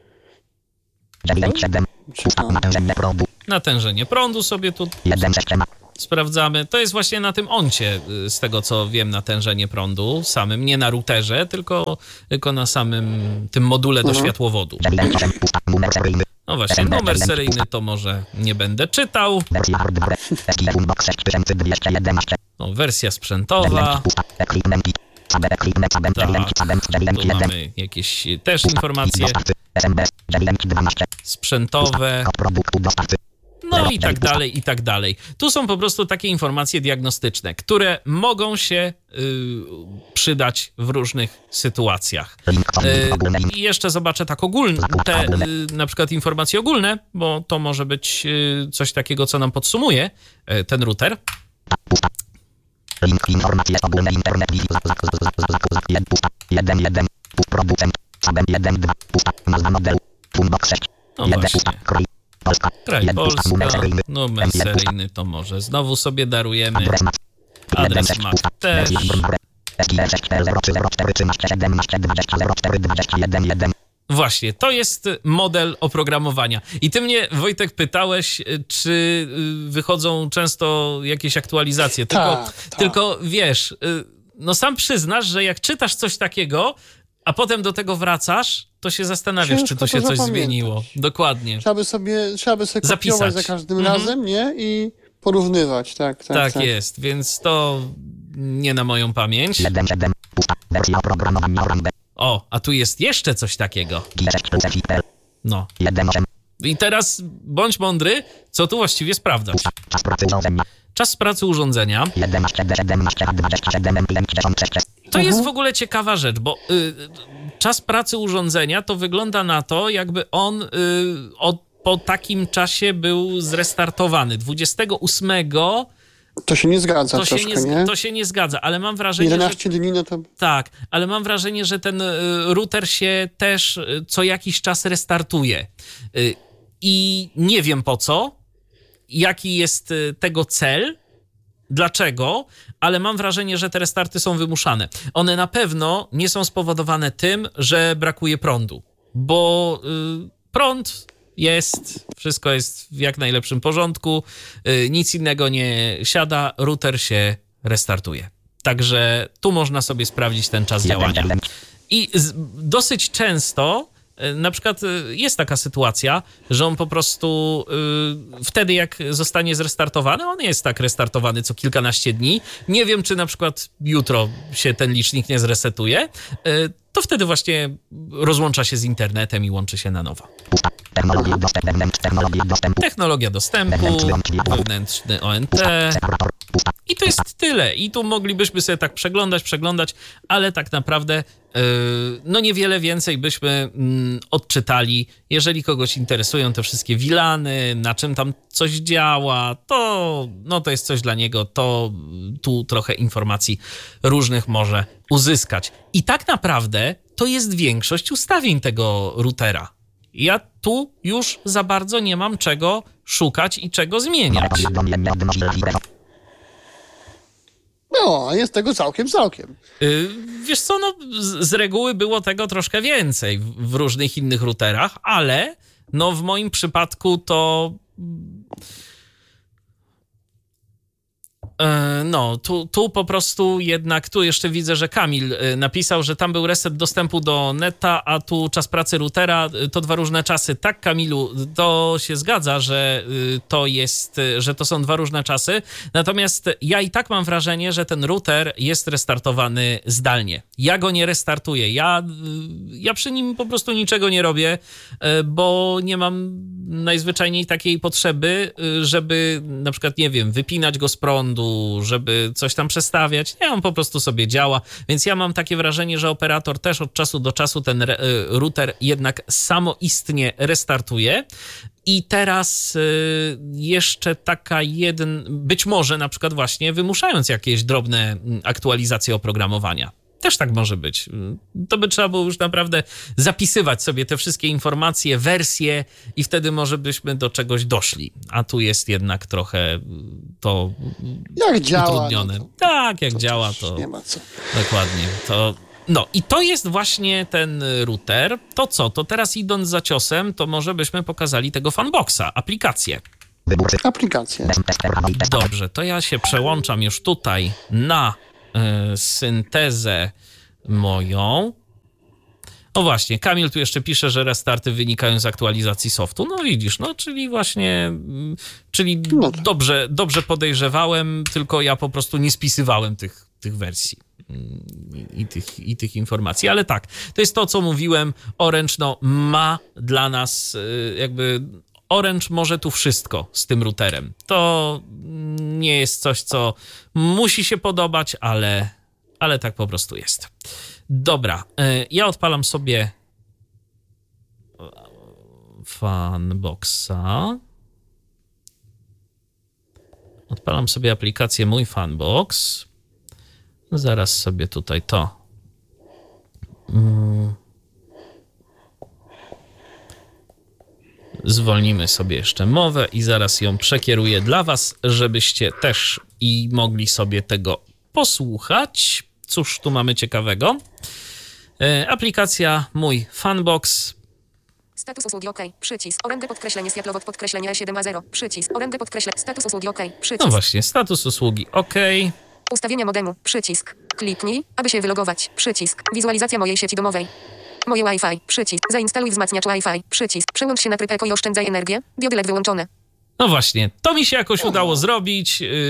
Speaker 3: dziewięć siedem. Pusta. Natężenie prądu.
Speaker 2: Natężenie prądu sobie tu
Speaker 3: jeden sześć.
Speaker 2: sprawdzamy. To jest właśnie na tym oncie, y, z tego co wiem, natężenie prądu samym, nie na routerze, tylko, tylko na samym tym module do
Speaker 1: Mhm.
Speaker 2: światłowodu.
Speaker 3: dziewięć osiem. Pusta. Numer seryjny.
Speaker 2: No właśnie, numer seryjny to może nie będę czytał.
Speaker 3: Wersja hardware. S G Funbox sześć tysięcy dwieście jedenaście.
Speaker 2: No, wersja sprzętowa.
Speaker 3: Pusta. Equipment. Sabe equipment. Sabe
Speaker 2: Tak,
Speaker 3: dziewięć. Sabe dziewięć
Speaker 2: tu
Speaker 3: jeden.
Speaker 2: mamy jakieś też informacje
Speaker 3: Dostawcy. S M B dziewięć dwanaście.
Speaker 2: sprzętowe.
Speaker 3: Kod produktu dostawcy.
Speaker 2: No i tak dalej, i tak dalej. Tu są po prostu takie informacje diagnostyczne, które mogą się y, przydać w różnych sytuacjach.
Speaker 3: Link co
Speaker 2: Y,
Speaker 3: ogólne info.
Speaker 2: I jeszcze zobaczę tak ogólne, te y, na przykład informacje ogólne, bo to może być y, coś takiego, co nam podsumuje y, ten router.
Speaker 3: Pusta. Link informacje ogólne internet wizji. Zak zak zak zak zak zak jeden pusta. jeden jeden. Producent. Sabem jeden dwa. Pusta. Nazwa modelu. Funbox sześć.
Speaker 2: No
Speaker 3: jeden
Speaker 2: właśnie.
Speaker 3: pusta. Kraj. Polska.
Speaker 2: Kraj
Speaker 3: jeden pusta.
Speaker 2: Polska,
Speaker 3: Numer seryjny.
Speaker 2: numer
Speaker 3: M jeden pusta.
Speaker 2: seryjny to może znowu sobie darujemy.
Speaker 3: Adres Mac.
Speaker 2: Adres
Speaker 3: jeden
Speaker 2: Mac
Speaker 3: pusta.
Speaker 2: też.
Speaker 3: Wersja firmware. S G sześć cztery zero trzy zero cztery trzynaście siedemnaście dwadzieścia zero cztery dwadzieścia jeden jeden.
Speaker 2: Właśnie, to jest model oprogramowania. I ty mnie, Wojtek, pytałeś, czy y, wychodzą często jakieś aktualizacje. Tylko,
Speaker 1: Tak, tak.
Speaker 2: tylko wiesz, y, no sam przyznasz, że jak czytasz coś takiego, a potem do tego wracasz, to się zastanawiasz,
Speaker 1: Ciężko
Speaker 2: czy to
Speaker 1: to
Speaker 2: się coś
Speaker 1: zapamiętać.
Speaker 2: zmieniło. Dokładnie.
Speaker 1: trzeba by sobie, trzeba by sobie
Speaker 2: Zapisać.
Speaker 1: kopiować za każdym
Speaker 2: Mhm.
Speaker 1: razem, nie? I porównywać, tak, tak,
Speaker 2: Tak,
Speaker 1: tak.
Speaker 2: jest, więc to nie na moją pamięć.
Speaker 3: jeden siedem. Pusta. Wersja oprogramowania Orange.
Speaker 2: O, a tu jest jeszcze coś takiego.
Speaker 3: G sześć plus F I P L.
Speaker 2: No.
Speaker 3: jeden osiem.
Speaker 2: I teraz bądź mądry, co tu właściwie sprawdzasz.
Speaker 3: Pusta. Czas pracy urządzenia.
Speaker 2: Czas pracy urządzenia.
Speaker 3: jedenaście D siedemnaście A dwadzieścia siedem M pięćdziesiąt sześć.
Speaker 2: To jest w ogóle ciekawa rzecz, bo y, czas pracy urządzenia to wygląda na to, jakby on y, od, po takim czasie był zrestartowany. dwudziestego ósmego
Speaker 1: To się nie zgadza
Speaker 2: to się
Speaker 1: troszkę,
Speaker 2: nie,
Speaker 1: nie?
Speaker 2: to się nie zgadza, ale mam wrażenie, że
Speaker 1: jedenaście dni, no to
Speaker 2: tak, ale mam wrażenie, że ten y, router się też y, co jakiś czas restartuje. Y, I nie wiem po co, jaki jest y, tego cel, dlaczego, ale mam wrażenie, że te restarty są wymuszane. One na pewno nie są spowodowane tym, że brakuje prądu, bo y, prąd jest, wszystko jest w jak najlepszym porządku, y, nic innego nie siada, router się restartuje. Także tu można sobie sprawdzić ten czas działania. I z, dosyć często y, na przykład y, jest taka sytuacja, że on po prostu y, wtedy jak zostanie zrestartowany, on jest tak restartowany co kilkanaście dni. Nie wiem, czy na przykład jutro się ten licznik nie zresetuje, y, to wtedy właśnie rozłącza się z internetem i łączy się na nowo.
Speaker 3: Pusta. Technologia dostępu. Technologia dostępu.
Speaker 2: Technologia dostępu, wewnętrzny O N T.
Speaker 3: Separator. Pusta.
Speaker 2: I to jest tyle. I tu moglibyśmy sobie tak przeglądać, przeglądać, ale tak naprawdę yy, no niewiele więcej byśmy mm, odczytali. Jeżeli kogoś interesują te wszystkie wilany, na czym tam coś działa, to, no to jest coś dla niego, to tu trochę informacji różnych może uzyskać. I tak naprawdę to jest większość ustawień tego routera. Ja tu już za bardzo nie mam czego szukać i czego zmieniać.
Speaker 3: Powiadomienie od możliwego.
Speaker 1: no, a jest tego całkiem, całkiem.
Speaker 2: Yy, wiesz co, no z, z reguły było tego troszkę więcej w, w różnych innych routerach, ale no w moim przypadku to... Yy, no, tu, tu po prostu jednak, tu jeszcze widzę, że Kamil yy, napisał, że tam był reset dostępu do neta, a tu czas pracy routera, yy, to dwa różne czasy. Tak, Kamilu, to się zgadza, że yy, to jest, yy, że to są dwa różne czasy, natomiast ja i tak mam wrażenie, że ten router jest restartowany zdalnie. Ja go nie restartuję, ja, yy, ja przy nim po prostu niczego nie robię, yy, bo nie mam najzwyczajniej takiej potrzeby, yy, żeby na przykład, nie wiem, wypinać go z prądu, żeby coś tam przestawiać. Nie, on po prostu sobie działa, więc ja mam takie wrażenie, że operator też od czasu do czasu ten re- router jednak samoistnie restartuje. I teraz y, jeszcze taka jeden, być może na przykład właśnie wymuszając jakieś drobne aktualizacje oprogramowania. Też tak może być. To by trzeba było już naprawdę zapisywać sobie te wszystkie informacje, wersje i wtedy może byśmy do czegoś doszli. A tu jest jednak trochę to
Speaker 1: Jak działa,
Speaker 2: utrudnione.
Speaker 1: no to-
Speaker 2: tak, jak
Speaker 1: to
Speaker 2: działa,
Speaker 1: też
Speaker 2: to
Speaker 1: nie ma co.
Speaker 2: dokładnie. To No i to jest właśnie ten router. To co? To teraz idąc za ciosem, to może byśmy pokazali tego Funboxa, aplikację.
Speaker 3: Wybór
Speaker 1: Aplikacje.
Speaker 2: Dobrze, to ja się przełączam już tutaj na y, syntezę moją. O właśnie, Kamil tu jeszcze pisze, że restarty wynikają z aktualizacji softu. No widzisz, no czyli właśnie, mm, czyli
Speaker 1: No tak.
Speaker 2: dobrze, dobrze podejrzewałem, tylko ja po prostu nie spisywałem tych, tych wersji mm, i tych, i tych informacji. Ale tak, to jest to, co mówiłem. Orange no, ma dla nas y, jakby... Orange może tu wszystko z tym routerem. To nie jest coś, co musi się podobać, ale, ale tak po prostu jest. Dobra, ja odpalam sobie Funboxa. Odpalam sobie aplikację Mój Funbox. Zaraz sobie tutaj to... Hmm. Zwolnimy sobie jeszcze mowę i zaraz ją przekieruję dla was, żebyście też i mogli sobie tego posłuchać. Cóż tu mamy ciekawego? E, aplikacja Mój Funbox.
Speaker 4: Status usługi OK. Przycisk. Orędy podkreślenie światłowód podkreślenie E siedem A zero. Przycisk. Orędy podkreślenie. Status usługi OK. Przycisk.
Speaker 2: No właśnie, status usługi OK.
Speaker 4: Ustawienia modemu. Przycisk. Kliknij, aby się wylogować. Przycisk. Wizualizacja mojej sieci domowej. Moje Wi-Fi. Przycisk. Zainstaluj wzmacniacz Wi-Fi. Przycisk. Przełącz się na tryb Eko i oszczędzaj energię. Diody L E D wyłączone.
Speaker 2: No właśnie, to mi się jakoś udało zrobić. Yy,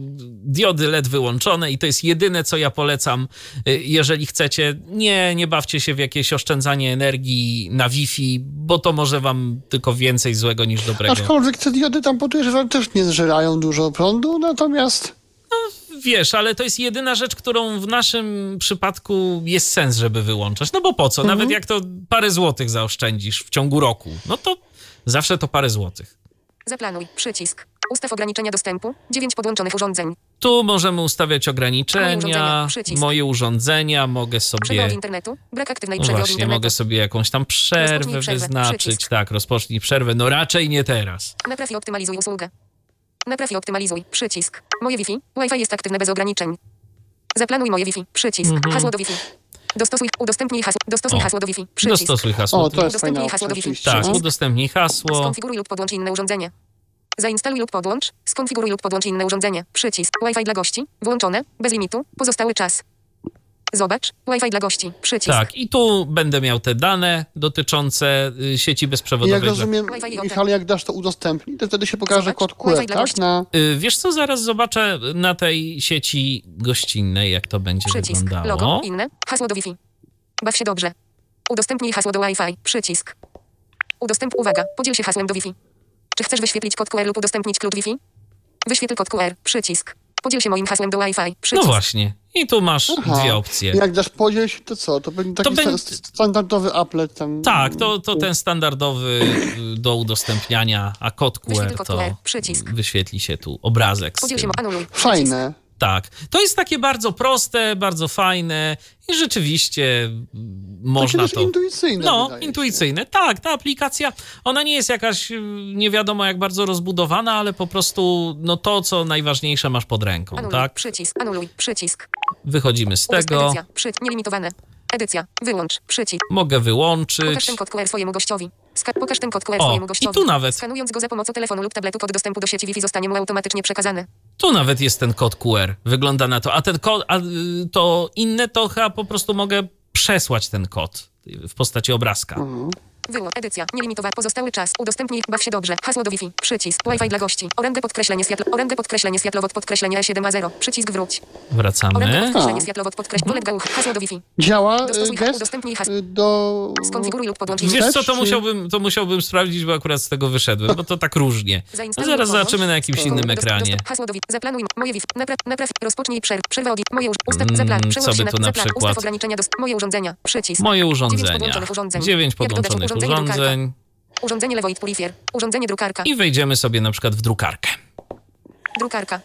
Speaker 2: diody L E D wyłączone i to jest jedyne, co ja polecam. Yy, jeżeli chcecie, nie, nie bawcie się w jakieś oszczędzanie energii na Wi-Fi, bo to może wam tylko więcej złego niż dobrego.
Speaker 1: Aczkolwiek te diody tam podejrzewam też nie zżerają dużo prądu, natomiast...
Speaker 2: Wiesz, ale to jest jedyna rzecz, którą w naszym przypadku jest sens, żeby wyłączać. No bo po co?
Speaker 1: Mhm.
Speaker 2: Nawet jak to parę złotych zaoszczędzisz w ciągu roku, no to zawsze to parę złotych.
Speaker 4: Zaplanuj. Przycisk. Ustaw ograniczenia dostępu. dziewięć podłączonych urządzeń.
Speaker 2: Tu możemy ustawiać
Speaker 4: Moje
Speaker 2: ograniczenia,
Speaker 4: urządzenia, przycisk.
Speaker 2: moje urządzenia, mogę
Speaker 4: Przerwa
Speaker 2: sobie...
Speaker 4: od internetu. Brak aktywnej
Speaker 2: No
Speaker 4: przerwy od
Speaker 2: właśnie,
Speaker 4: internetu.
Speaker 2: mogę sobie jakąś tam przerwę
Speaker 4: Rozpocznij przerwę,
Speaker 2: wyznaczyć.
Speaker 4: przycisk.
Speaker 2: Tak, rozpocznij przerwę. No raczej nie teraz.
Speaker 4: Napraw i optymalizuj usługę. Napraw i optymalizuj. Przycisk. Moje Wi-Fi. Wi-Fi jest aktywne bez ograniczeń. Zaplanuj moje Wi-Fi. Przycisk.
Speaker 2: Mhm.
Speaker 4: Hasło do Wi-Fi. Dostosuj, udostępnij hasło. Dostosuj
Speaker 2: O.
Speaker 4: hasło do Wi-Fi. Przycisk.
Speaker 2: Dostosuj hasło.
Speaker 1: O, to jest
Speaker 4: Udostępnij
Speaker 1: fajna
Speaker 4: hasło
Speaker 1: opcja,
Speaker 4: do Wi-Fi.
Speaker 1: oczywiście.
Speaker 2: Tak,
Speaker 1: No.
Speaker 2: udostępnij hasło.
Speaker 4: Skonfiguruj lub podłącz inne urządzenie. Zainstaluj lub podłącz. Skonfiguruj lub podłącz inne urządzenie. Przycisk. Wi-Fi dla gości. Włączone. Bez limitu. Pozostały czas. Zobacz. Wi-Fi dla gości. Przycisk.
Speaker 2: Tak, i tu będę miał te dane dotyczące y, sieci
Speaker 1: I
Speaker 2: bezprzewodowej.
Speaker 1: jak rozumiem,
Speaker 4: Wi-Fi i
Speaker 1: Michał, jak dasz to udostępnij, to wtedy się pokaże
Speaker 4: Zobacz,
Speaker 1: kod Q R,
Speaker 4: Wi-Fi dla
Speaker 1: tak?
Speaker 4: gości.
Speaker 1: Na...
Speaker 2: Y, Wiesz co, zaraz zobaczę na tej sieci gościnnej, jak to będzie
Speaker 4: Przycisk.
Speaker 2: wyglądało.
Speaker 4: Logo. Inne. Hasło do Wi-Fi. Baw się dobrze. Udostępnij hasło do Wi-Fi. Przycisk. Udostęp. Uwaga. Podziel się hasłem do Wi-Fi. Czy chcesz wyświetlić kod Q R lub udostępnić klucz Wi-Fi? Wyświetl kod Q R. Przycisk. Podziel się moim hasłem do Wi-Fi.
Speaker 2: No
Speaker 4: Przycisk.
Speaker 2: właśnie, i tu masz
Speaker 1: Aha.
Speaker 2: dwie opcje.
Speaker 1: Jak dasz podziel się, to co? To będzie taki
Speaker 2: To
Speaker 1: sta-
Speaker 2: będzie-
Speaker 1: standardowy applet tam.
Speaker 2: Tak, to, to ten standardowy y, do udostępniania, a kod Q
Speaker 4: Wyświetl
Speaker 2: R
Speaker 4: kod
Speaker 2: to
Speaker 4: Q R. Przycisk.
Speaker 2: wyświetli się tu obrazek z
Speaker 4: Podziel się
Speaker 2: tym.
Speaker 4: mo- anuluj. Przycisk.
Speaker 1: Fajne.
Speaker 2: Tak, to jest takie bardzo proste, bardzo fajne i rzeczywiście można
Speaker 1: Takie
Speaker 2: to...
Speaker 1: też intuicyjne.
Speaker 2: No,
Speaker 1: wydaje się.
Speaker 2: intuicyjne. Tak, ta aplikacja, ona nie jest jakaś y, nie wiadomo jak bardzo rozbudowana, ale po prostu no to, co najważniejsze masz pod ręką,
Speaker 4: Anuluj.
Speaker 2: tak?
Speaker 4: Przycisk. Anuluj. Przycisk.
Speaker 2: Wychodzimy z
Speaker 4: Udostęp-
Speaker 2: tego,
Speaker 4: Edycja. Przy... Nielimitowane. Edycja. Wyłącz. Przycisk.
Speaker 2: mogę
Speaker 4: Pokaż
Speaker 2: wyłączyć.
Speaker 4: ten kod Q R swojemu gościowi. Ska- pokaż ten kod Q R
Speaker 2: O,
Speaker 4: swojemu
Speaker 2: i
Speaker 4: gościowi.
Speaker 2: tu nawet.
Speaker 4: Skanując go za pomocą telefonu lub tabletu, kod dostępu do sieci Wi-Fi zostanie mu automatycznie przekazany.
Speaker 2: Tu nawet jest ten kod Q R, wygląda na to, a ten kod, a y, to inne to chyba po prostu mogę przesłać ten kod w postaci obrazka.
Speaker 1: Mhm.
Speaker 4: Wyłącz. Edycja. Nielimitowa. Pozostały czas. Udostępnij. Baw się dobrze. Hasło do Wi-Fi. Przycisk. Wi-Fi dla gości. Orędy podkreślenie światło. Orędy podkreślenie światłowód podkreślenie E siedem A zero. Przycisk wróć. Orędy
Speaker 2: Wracamy.
Speaker 4: podkreślenie
Speaker 1: A.
Speaker 4: światłowód podkreślenie. Wolet gałów. Hasło do Wi-Fi.
Speaker 1: Działa
Speaker 4: Dostosuj
Speaker 1: y,
Speaker 4: hasło,
Speaker 1: gest
Speaker 4: udostępnij hasło.
Speaker 1: y, do...
Speaker 4: Skonfiguruj lub podłącz
Speaker 2: Wiesz co, to
Speaker 1: Czy-
Speaker 2: musiałbym, to musiałbym sprawdzić, bo akurat z tego wyszedłem, bo to tak różnie. No
Speaker 4: Zainstaluj
Speaker 2: zaraz
Speaker 4: lub podłącz.
Speaker 2: zobaczymy na jakimś innym
Speaker 4: Dost-
Speaker 2: ekranie.
Speaker 4: dost- Hasło do Wi-Fi. Zaplanuj. Moje Wi-Fi. Napraw. Napraw. Rozpocznij przerw. Przerwa od moje uż- ustaw.
Speaker 2: Mm,
Speaker 4: Zaplan.
Speaker 2: co
Speaker 4: Przełącz
Speaker 2: by
Speaker 4: się na
Speaker 2: tu na
Speaker 4: zaplan.
Speaker 2: przykład?
Speaker 4: Ustaw ograniczenia do moje urządzenia. Przycisk.
Speaker 2: Moje
Speaker 4: Dziewięć
Speaker 2: urządzenia.
Speaker 4: podłączonych urządzeń.
Speaker 2: Dziewięć
Speaker 4: Jak dodać
Speaker 2: podłączonych
Speaker 4: urządzenie drukarka?
Speaker 2: urządzeń.
Speaker 4: Urządzenie Levoit Purifier. Urządzenie drukarka.
Speaker 2: I wejdziemy sobie na przykład w drukarkę.
Speaker 4: Drukarka.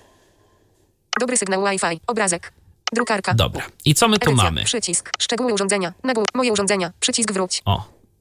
Speaker 4: Dobry sygnał Wi-Fi. Obrazek. Drukarka.
Speaker 2: Dobra. I co my tu
Speaker 4: Edycja.
Speaker 2: mamy?
Speaker 4: Przycisk. Szczegóły urządzenia. Nagłów. Moje urządzenia. Przycisk wróć.
Speaker 2: O,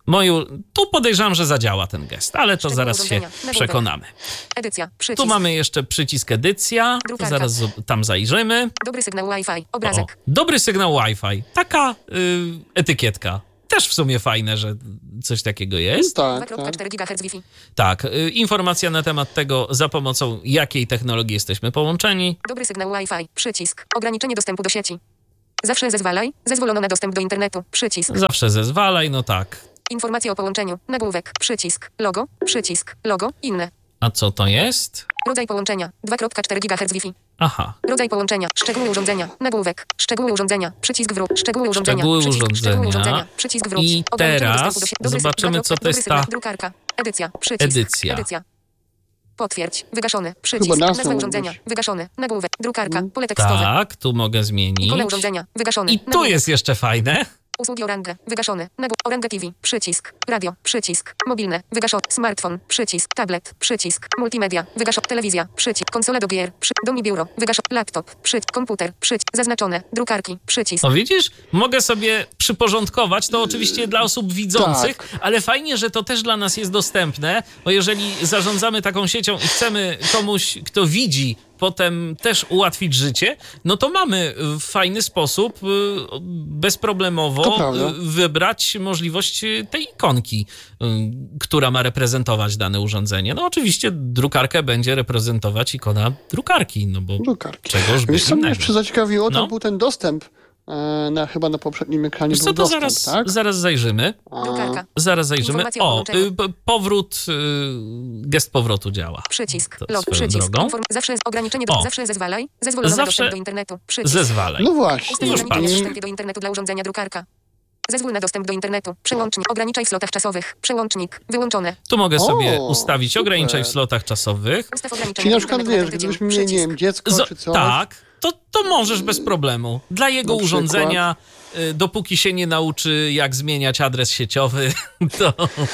Speaker 2: Moju, tu podejrzewam, że zadziała ten gest, ale to
Speaker 4: Szczegóły
Speaker 2: zaraz się
Speaker 4: urządzenia. Nagłówek.
Speaker 2: przekonamy.
Speaker 4: Edycja. Przycisk.
Speaker 2: Tu mamy jeszcze przycisk edycja, to
Speaker 4: Drukarka.
Speaker 2: zaraz zo- tam zajrzymy.
Speaker 4: Dobry sygnał Wi-Fi.
Speaker 2: O,
Speaker 4: Obrazek.
Speaker 2: dobry sygnał Wi-Fi, taka y, etykietka. Też w sumie fajne, że coś takiego jest.
Speaker 1: Tak,
Speaker 4: dwa przecinek
Speaker 1: tak.
Speaker 4: cztery gigaherca Wi-Fi.
Speaker 2: Tak, y, informacja na temat tego, za pomocą jakiej technologii jesteśmy połączeni.
Speaker 4: Dobry sygnał Wi-Fi. Przycisk. Ograniczenie dostępu do sieci. Zawsze zezwalaj. Zezwolono na dostęp do internetu. Przycisk.
Speaker 2: Zawsze zezwalaj, no tak.
Speaker 4: Informacje o połączeniu. Nagłówek. Przycisk. Logo. Przycisk. Logo. Inne.
Speaker 2: A co to jest?
Speaker 4: Rodzaj połączenia. dwa przecinek cztery gigaherca Wi-Fi.
Speaker 2: Aha,
Speaker 4: Rodzaj połączenia. Szczegóły urządzenia. Nagłówek. Szczegóły urządzenia. Przycisk wróć. Szczegóły urządzenia.
Speaker 2: Szczegóły
Speaker 4: Przycisk.
Speaker 2: urządzenia.
Speaker 4: Szczegóły urządzenia. Przycisk wróć.
Speaker 2: I
Speaker 4: Ograniczenie
Speaker 2: teraz
Speaker 4: dostępu do sie- dobry
Speaker 2: zobaczymy,
Speaker 4: sygnał.
Speaker 2: co to
Speaker 4: Dobry
Speaker 2: jest
Speaker 4: sygnał.
Speaker 2: ta-
Speaker 4: Drukarka. Edycja. Przycisk.
Speaker 2: Edycja.
Speaker 4: Edycja. Potwierdź. Wygaszony. Przycisk.
Speaker 1: Chyba nazwą
Speaker 4: Nazwa
Speaker 1: mógł
Speaker 4: urządzenia.
Speaker 1: być.
Speaker 4: Wygaszony. Nagłówek. Drukarka. Pole tekstowe.
Speaker 2: tak, tu mogę zmienić.
Speaker 4: Ikona urządzenia. Wygaszony.
Speaker 2: I tu
Speaker 4: Nagłówek.
Speaker 2: jest jeszcze fajne.
Speaker 4: Usługi Orange. Wygaszony. Nagłówek. Orange T V. Przycisk. Radio. Przycisk. Mobilne. Wygaszony. Smartfon. Przycisk. Tablet. Przycisk. Multimedia. Wygaszony. Telewizja. Przycisk. Konsola do gier. Przy... Dom i biuro. Wygaszony. Laptop. Przycisk. Komputer. Przycisk. Zaznaczone. Drukarki. Przycisk.
Speaker 2: O, widzisz? Mogę sobie przyporządkować, to oczywiście dla osób widzących,
Speaker 1: Tak.
Speaker 2: ale fajnie, że to też dla nas jest dostępne, bo jeżeli zarządzamy taką siecią i chcemy komuś, kto widzi, potem też ułatwić życie, no to mamy w fajny sposób, y,
Speaker 1: To
Speaker 2: bezproblemowo
Speaker 1: prawda.
Speaker 2: y, wybrać możliwość y, tej ikonki, y, która ma reprezentować dane urządzenie. No oczywiście drukarkę będzie reprezentować ikona drukarki, no bo
Speaker 1: Drukarki.
Speaker 2: czegoż by
Speaker 1: Wiesz, co mnie
Speaker 2: innego.
Speaker 1: jeszcze zaciekawiło, to
Speaker 2: No.
Speaker 1: był ten dostęp. E, na, chyba na poprzednim ekranie
Speaker 2: Wiesz
Speaker 1: był
Speaker 2: co, to
Speaker 1: dostęp,
Speaker 2: zaraz,
Speaker 1: tak?
Speaker 2: zaraz zajrzymy.
Speaker 4: Drukarka.
Speaker 2: Zaraz zajrzymy.
Speaker 4: Informacje o
Speaker 2: O,
Speaker 4: połączeniu.
Speaker 2: y, p- powrót, y, gest powrotu działa.
Speaker 4: Przycisk.
Speaker 2: To
Speaker 4: Log.
Speaker 2: swoją
Speaker 4: Przycisk.
Speaker 2: drogą.
Speaker 4: Inform- zawsze jest ograniczenie do...
Speaker 2: O.
Speaker 4: Zawsze zezwalaj. Zezwolono na
Speaker 2: Zawsze
Speaker 4: dostęp do internetu. Przycisk.
Speaker 2: Zezwalaj.
Speaker 1: No właśnie.
Speaker 4: Ustaw
Speaker 2: Już
Speaker 4: ograniczenie
Speaker 2: patrz.
Speaker 4: dostępie do internetu dla urządzenia drukarka. Zezwól na dostęp do internetu. Przełącznik. Ograniczaj w slotach czasowych. Przełącznik. Wyłączone.
Speaker 2: Tu mogę
Speaker 1: O,
Speaker 2: sobie ustawić
Speaker 1: super.
Speaker 2: ograniczaj w slotach czasowych.
Speaker 4: Ustaw ograniczenie
Speaker 1: Czyli na
Speaker 4: do
Speaker 1: przykład,
Speaker 4: internetu
Speaker 1: wiesz,
Speaker 4: na tydzień.
Speaker 1: gdybyśmy mieli, nie
Speaker 4: Przycisk.
Speaker 1: wiem, dziecko
Speaker 2: Z-
Speaker 1: czy coś.
Speaker 2: tak, to, to możesz bez problemu. Dla jego
Speaker 1: Na przykład.
Speaker 2: urządzenia, y, dopóki się nie nauczy, jak zmieniać adres sieciowy, to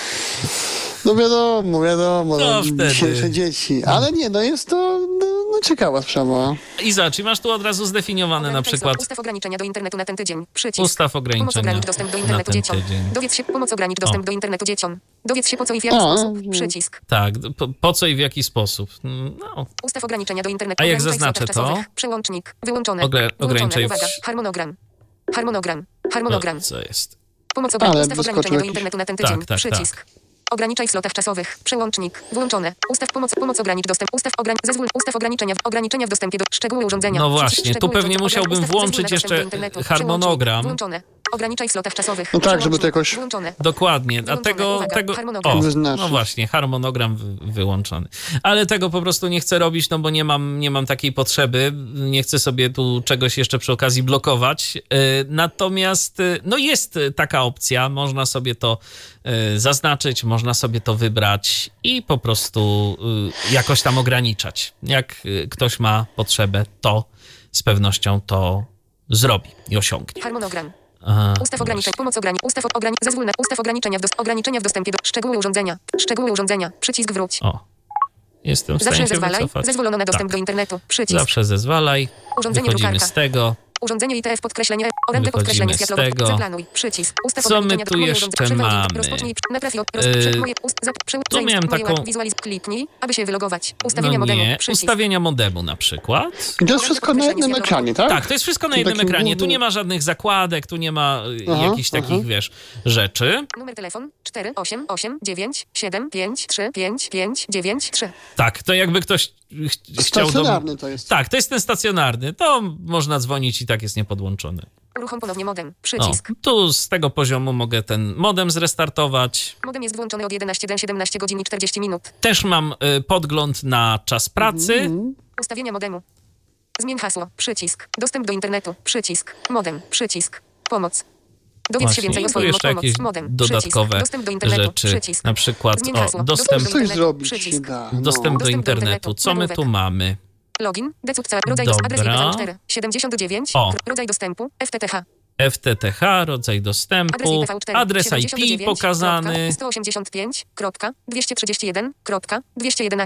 Speaker 1: No wiadomo, wiadomo.
Speaker 2: To
Speaker 1: no,
Speaker 2: wtedy.
Speaker 1: dzisiejsze dzieci. Ale nie, no jest to no, no, ciekawa sprawa.
Speaker 2: i zobacz, i masz tu od razu zdefiniowane na
Speaker 4: Ograniczaj
Speaker 2: przykład
Speaker 4: slot. Ustaw ograniczenia do internetu na ten tydzień. Przycisk.
Speaker 2: ustaw
Speaker 4: Pomoc
Speaker 2: ograniczenia
Speaker 4: ogranicz dostęp do
Speaker 2: na
Speaker 4: internetu
Speaker 2: ten
Speaker 4: dzieciom.
Speaker 2: tydzień.
Speaker 4: Dowiedz się, pomoc ogranicz dostęp
Speaker 2: O.
Speaker 4: do internetu dzieciom. Dowiedz się po co i w jaki
Speaker 1: O.
Speaker 4: sposób. Przycisk.
Speaker 2: Tak, po, po co i w jaki sposób? No,
Speaker 4: Ustaw ograniczenia do internetu.
Speaker 2: A jak
Speaker 4: Ograniczaj w
Speaker 2: zaznaczę
Speaker 4: slotach
Speaker 2: to?
Speaker 4: czasowych. Przełącznik. Wyłączone.
Speaker 2: Ogra-
Speaker 4: Włączone.
Speaker 2: ograniczaj w-
Speaker 4: Uwaga. Harmonogram. Harmonogram. Harmonogram.
Speaker 2: no, co jest?
Speaker 4: Pomoc ogranicz.
Speaker 1: Ale
Speaker 4: Ustaw
Speaker 1: wyskoczył
Speaker 4: ograniczenia do
Speaker 1: jakiś-
Speaker 4: internetu na ten
Speaker 2: Tak,
Speaker 4: tydzień.
Speaker 2: tak,
Speaker 4: Przycisk. Ograniczaj w slotach czasowych. Przełącznik. Włączone. Ustaw pomoc, pomoc ogranicz dostęp. Ustaw ogranicz. Zezwól. Ustaw ograniczenia. Ograniczenia w dostępie do szczegóły urządzenia.
Speaker 2: No
Speaker 4: Przycisk.
Speaker 2: właśnie, tu
Speaker 4: Szczegóły
Speaker 2: pewnie
Speaker 4: urządzenia.
Speaker 2: musiałbym
Speaker 4: Ustaw-
Speaker 2: włączyć
Speaker 4: zezwól na dostęp do
Speaker 2: jeszcze
Speaker 4: internetu.
Speaker 2: harmonogram.
Speaker 4: Przełącznik. Włączone. Ograniczaj w slotach czasowych.
Speaker 1: No tak, żeby to
Speaker 4: Przełącznik.
Speaker 1: jakoś-
Speaker 4: Włączone.
Speaker 2: Dokładnie, a
Speaker 4: Wyłączone,
Speaker 2: tego,
Speaker 4: uwaga,
Speaker 2: tego
Speaker 4: harmonogram.
Speaker 2: o,
Speaker 1: Wyznaczyć.
Speaker 2: no właśnie, harmonogram wy- wyłączony. Ale tego po prostu nie chcę robić, no bo nie mam, nie mam takiej potrzeby, nie chcę sobie tu czegoś jeszcze przy okazji blokować. Yy, Natomiast yy, no jest taka opcja, można sobie to yy, zaznaczyć, można sobie to wybrać i po prostu yy, jakoś tam ograniczać. Jak yy, ktoś ma potrzebę, to z pewnością to zrobi i osiągnie.
Speaker 4: Harmonogram.
Speaker 2: Aha,
Speaker 4: Ustaw ograniczeń. Pomoc ograniczeń. Ustaw ograniczeń. Zezwól na ustaw ograniczenia w, dos- ograniczenia w dostępie do szczegóły urządzenia. Szczegóły urządzenia. Przycisk wróć.
Speaker 2: O, jestem w
Speaker 4: Zawsze
Speaker 2: stanie się
Speaker 4: zezwalaj.
Speaker 2: wycofać.
Speaker 4: Zezwolono na dostęp
Speaker 2: Tak.
Speaker 4: do internetu. Przycisk.
Speaker 2: Zawsze zezwalaj,
Speaker 4: Urządzenie
Speaker 2: wychodzimy
Speaker 4: drukarka.
Speaker 2: z tego.
Speaker 4: Urządzenie I T F podkreślenie. Orędę
Speaker 2: Wychodzimy
Speaker 4: podkreślenie
Speaker 2: z
Speaker 4: światłowe.
Speaker 2: tego.
Speaker 4: Zaplanuj. Przycisk. Ustaw
Speaker 2: Co my
Speaker 4: ograniczenia
Speaker 2: tu
Speaker 4: do moje
Speaker 2: jeszcze
Speaker 4: urządzenie. Przewadzić.
Speaker 2: mamy?
Speaker 4: Rozpocznij. Napraw. Roz...
Speaker 2: Yy,
Speaker 4: Prze... Moje ust... Zap... Prze...
Speaker 2: tu miałem
Speaker 4: moje
Speaker 2: taką-
Speaker 4: Wizualiz... Kliknij, aby się wylogować. Ustawienia
Speaker 2: No
Speaker 4: modemu.
Speaker 2: nie,
Speaker 4: Przycisk.
Speaker 2: ustawienia modemu na przykład.
Speaker 1: I to jest wszystko na jednym ekranie, tak?
Speaker 2: Tak, to jest wszystko na
Speaker 1: Czyli
Speaker 2: jednym
Speaker 1: takim
Speaker 2: ekranie. Tu
Speaker 1: głównym-
Speaker 2: nie ma żadnych zakładek, tu nie ma y,
Speaker 1: Aha,
Speaker 2: jakichś
Speaker 1: aha.
Speaker 2: takich, wiesz, rzeczy.
Speaker 4: Numer telefon cztery osiem osiem dziewięć siedem pięć trzy pięć pięć dziewięć trzy.
Speaker 2: Tak, to jakby ktoś ch- chciał do...
Speaker 1: Stacjonarny to jest.
Speaker 2: Tak, to jest ten stacjonarny. To można dzwonić i tak jest niepodłączony.
Speaker 4: Uruchom ponownie modem.
Speaker 2: O,
Speaker 4: Przycisk.
Speaker 2: tu z tego poziomu mogę ten modem zrestartować.
Speaker 4: Modem jest włączony od jedenastej do siedemnastu godzin i czterdziestu minut.
Speaker 2: Też mam y, podgląd na czas pracy.
Speaker 1: Mhm.
Speaker 4: Ustawienia modemu. Zmień hasło. Przycisk. Dostęp do internetu. Przycisk. Modem. Przycisk. Pomoc. Dowiedz
Speaker 2: Właśnie,
Speaker 4: się więcej o
Speaker 2: tu
Speaker 4: swoim
Speaker 2: jeszcze
Speaker 4: pomoc.
Speaker 2: jakieś
Speaker 4: Modem.
Speaker 2: dodatkowe
Speaker 4: Przycisk. Dostęp do internetu.
Speaker 2: rzeczy.
Speaker 4: Przycisk.
Speaker 2: Na przykład
Speaker 4: Zmień
Speaker 2: o,
Speaker 4: hasło.
Speaker 2: dostęp,
Speaker 1: Coś
Speaker 4: internetu.
Speaker 1: zrobić się
Speaker 4: Przycisk.
Speaker 1: da. No.
Speaker 2: dostęp do
Speaker 4: Dostęp do
Speaker 2: internetu.
Speaker 4: internetu.
Speaker 2: Co my
Speaker 4: Nagłówek.
Speaker 2: tu mamy?
Speaker 4: Login. Decukca. Rodzaj dos- adres
Speaker 2: Dobra.
Speaker 4: cztery siedemdziesiąt dziewięć.
Speaker 2: O.
Speaker 4: Rodzaj dostępu. F T T H.
Speaker 2: F T T H, rodzaj
Speaker 4: Adres
Speaker 2: dostępu,
Speaker 4: I P V cztery
Speaker 2: adres I
Speaker 4: siedemdziesiąt
Speaker 2: P
Speaker 4: dziewięć
Speaker 2: pokazany.
Speaker 4: sto osiemdziesiąt pięć dwieście trzydzieści jeden dwieście jedenaście.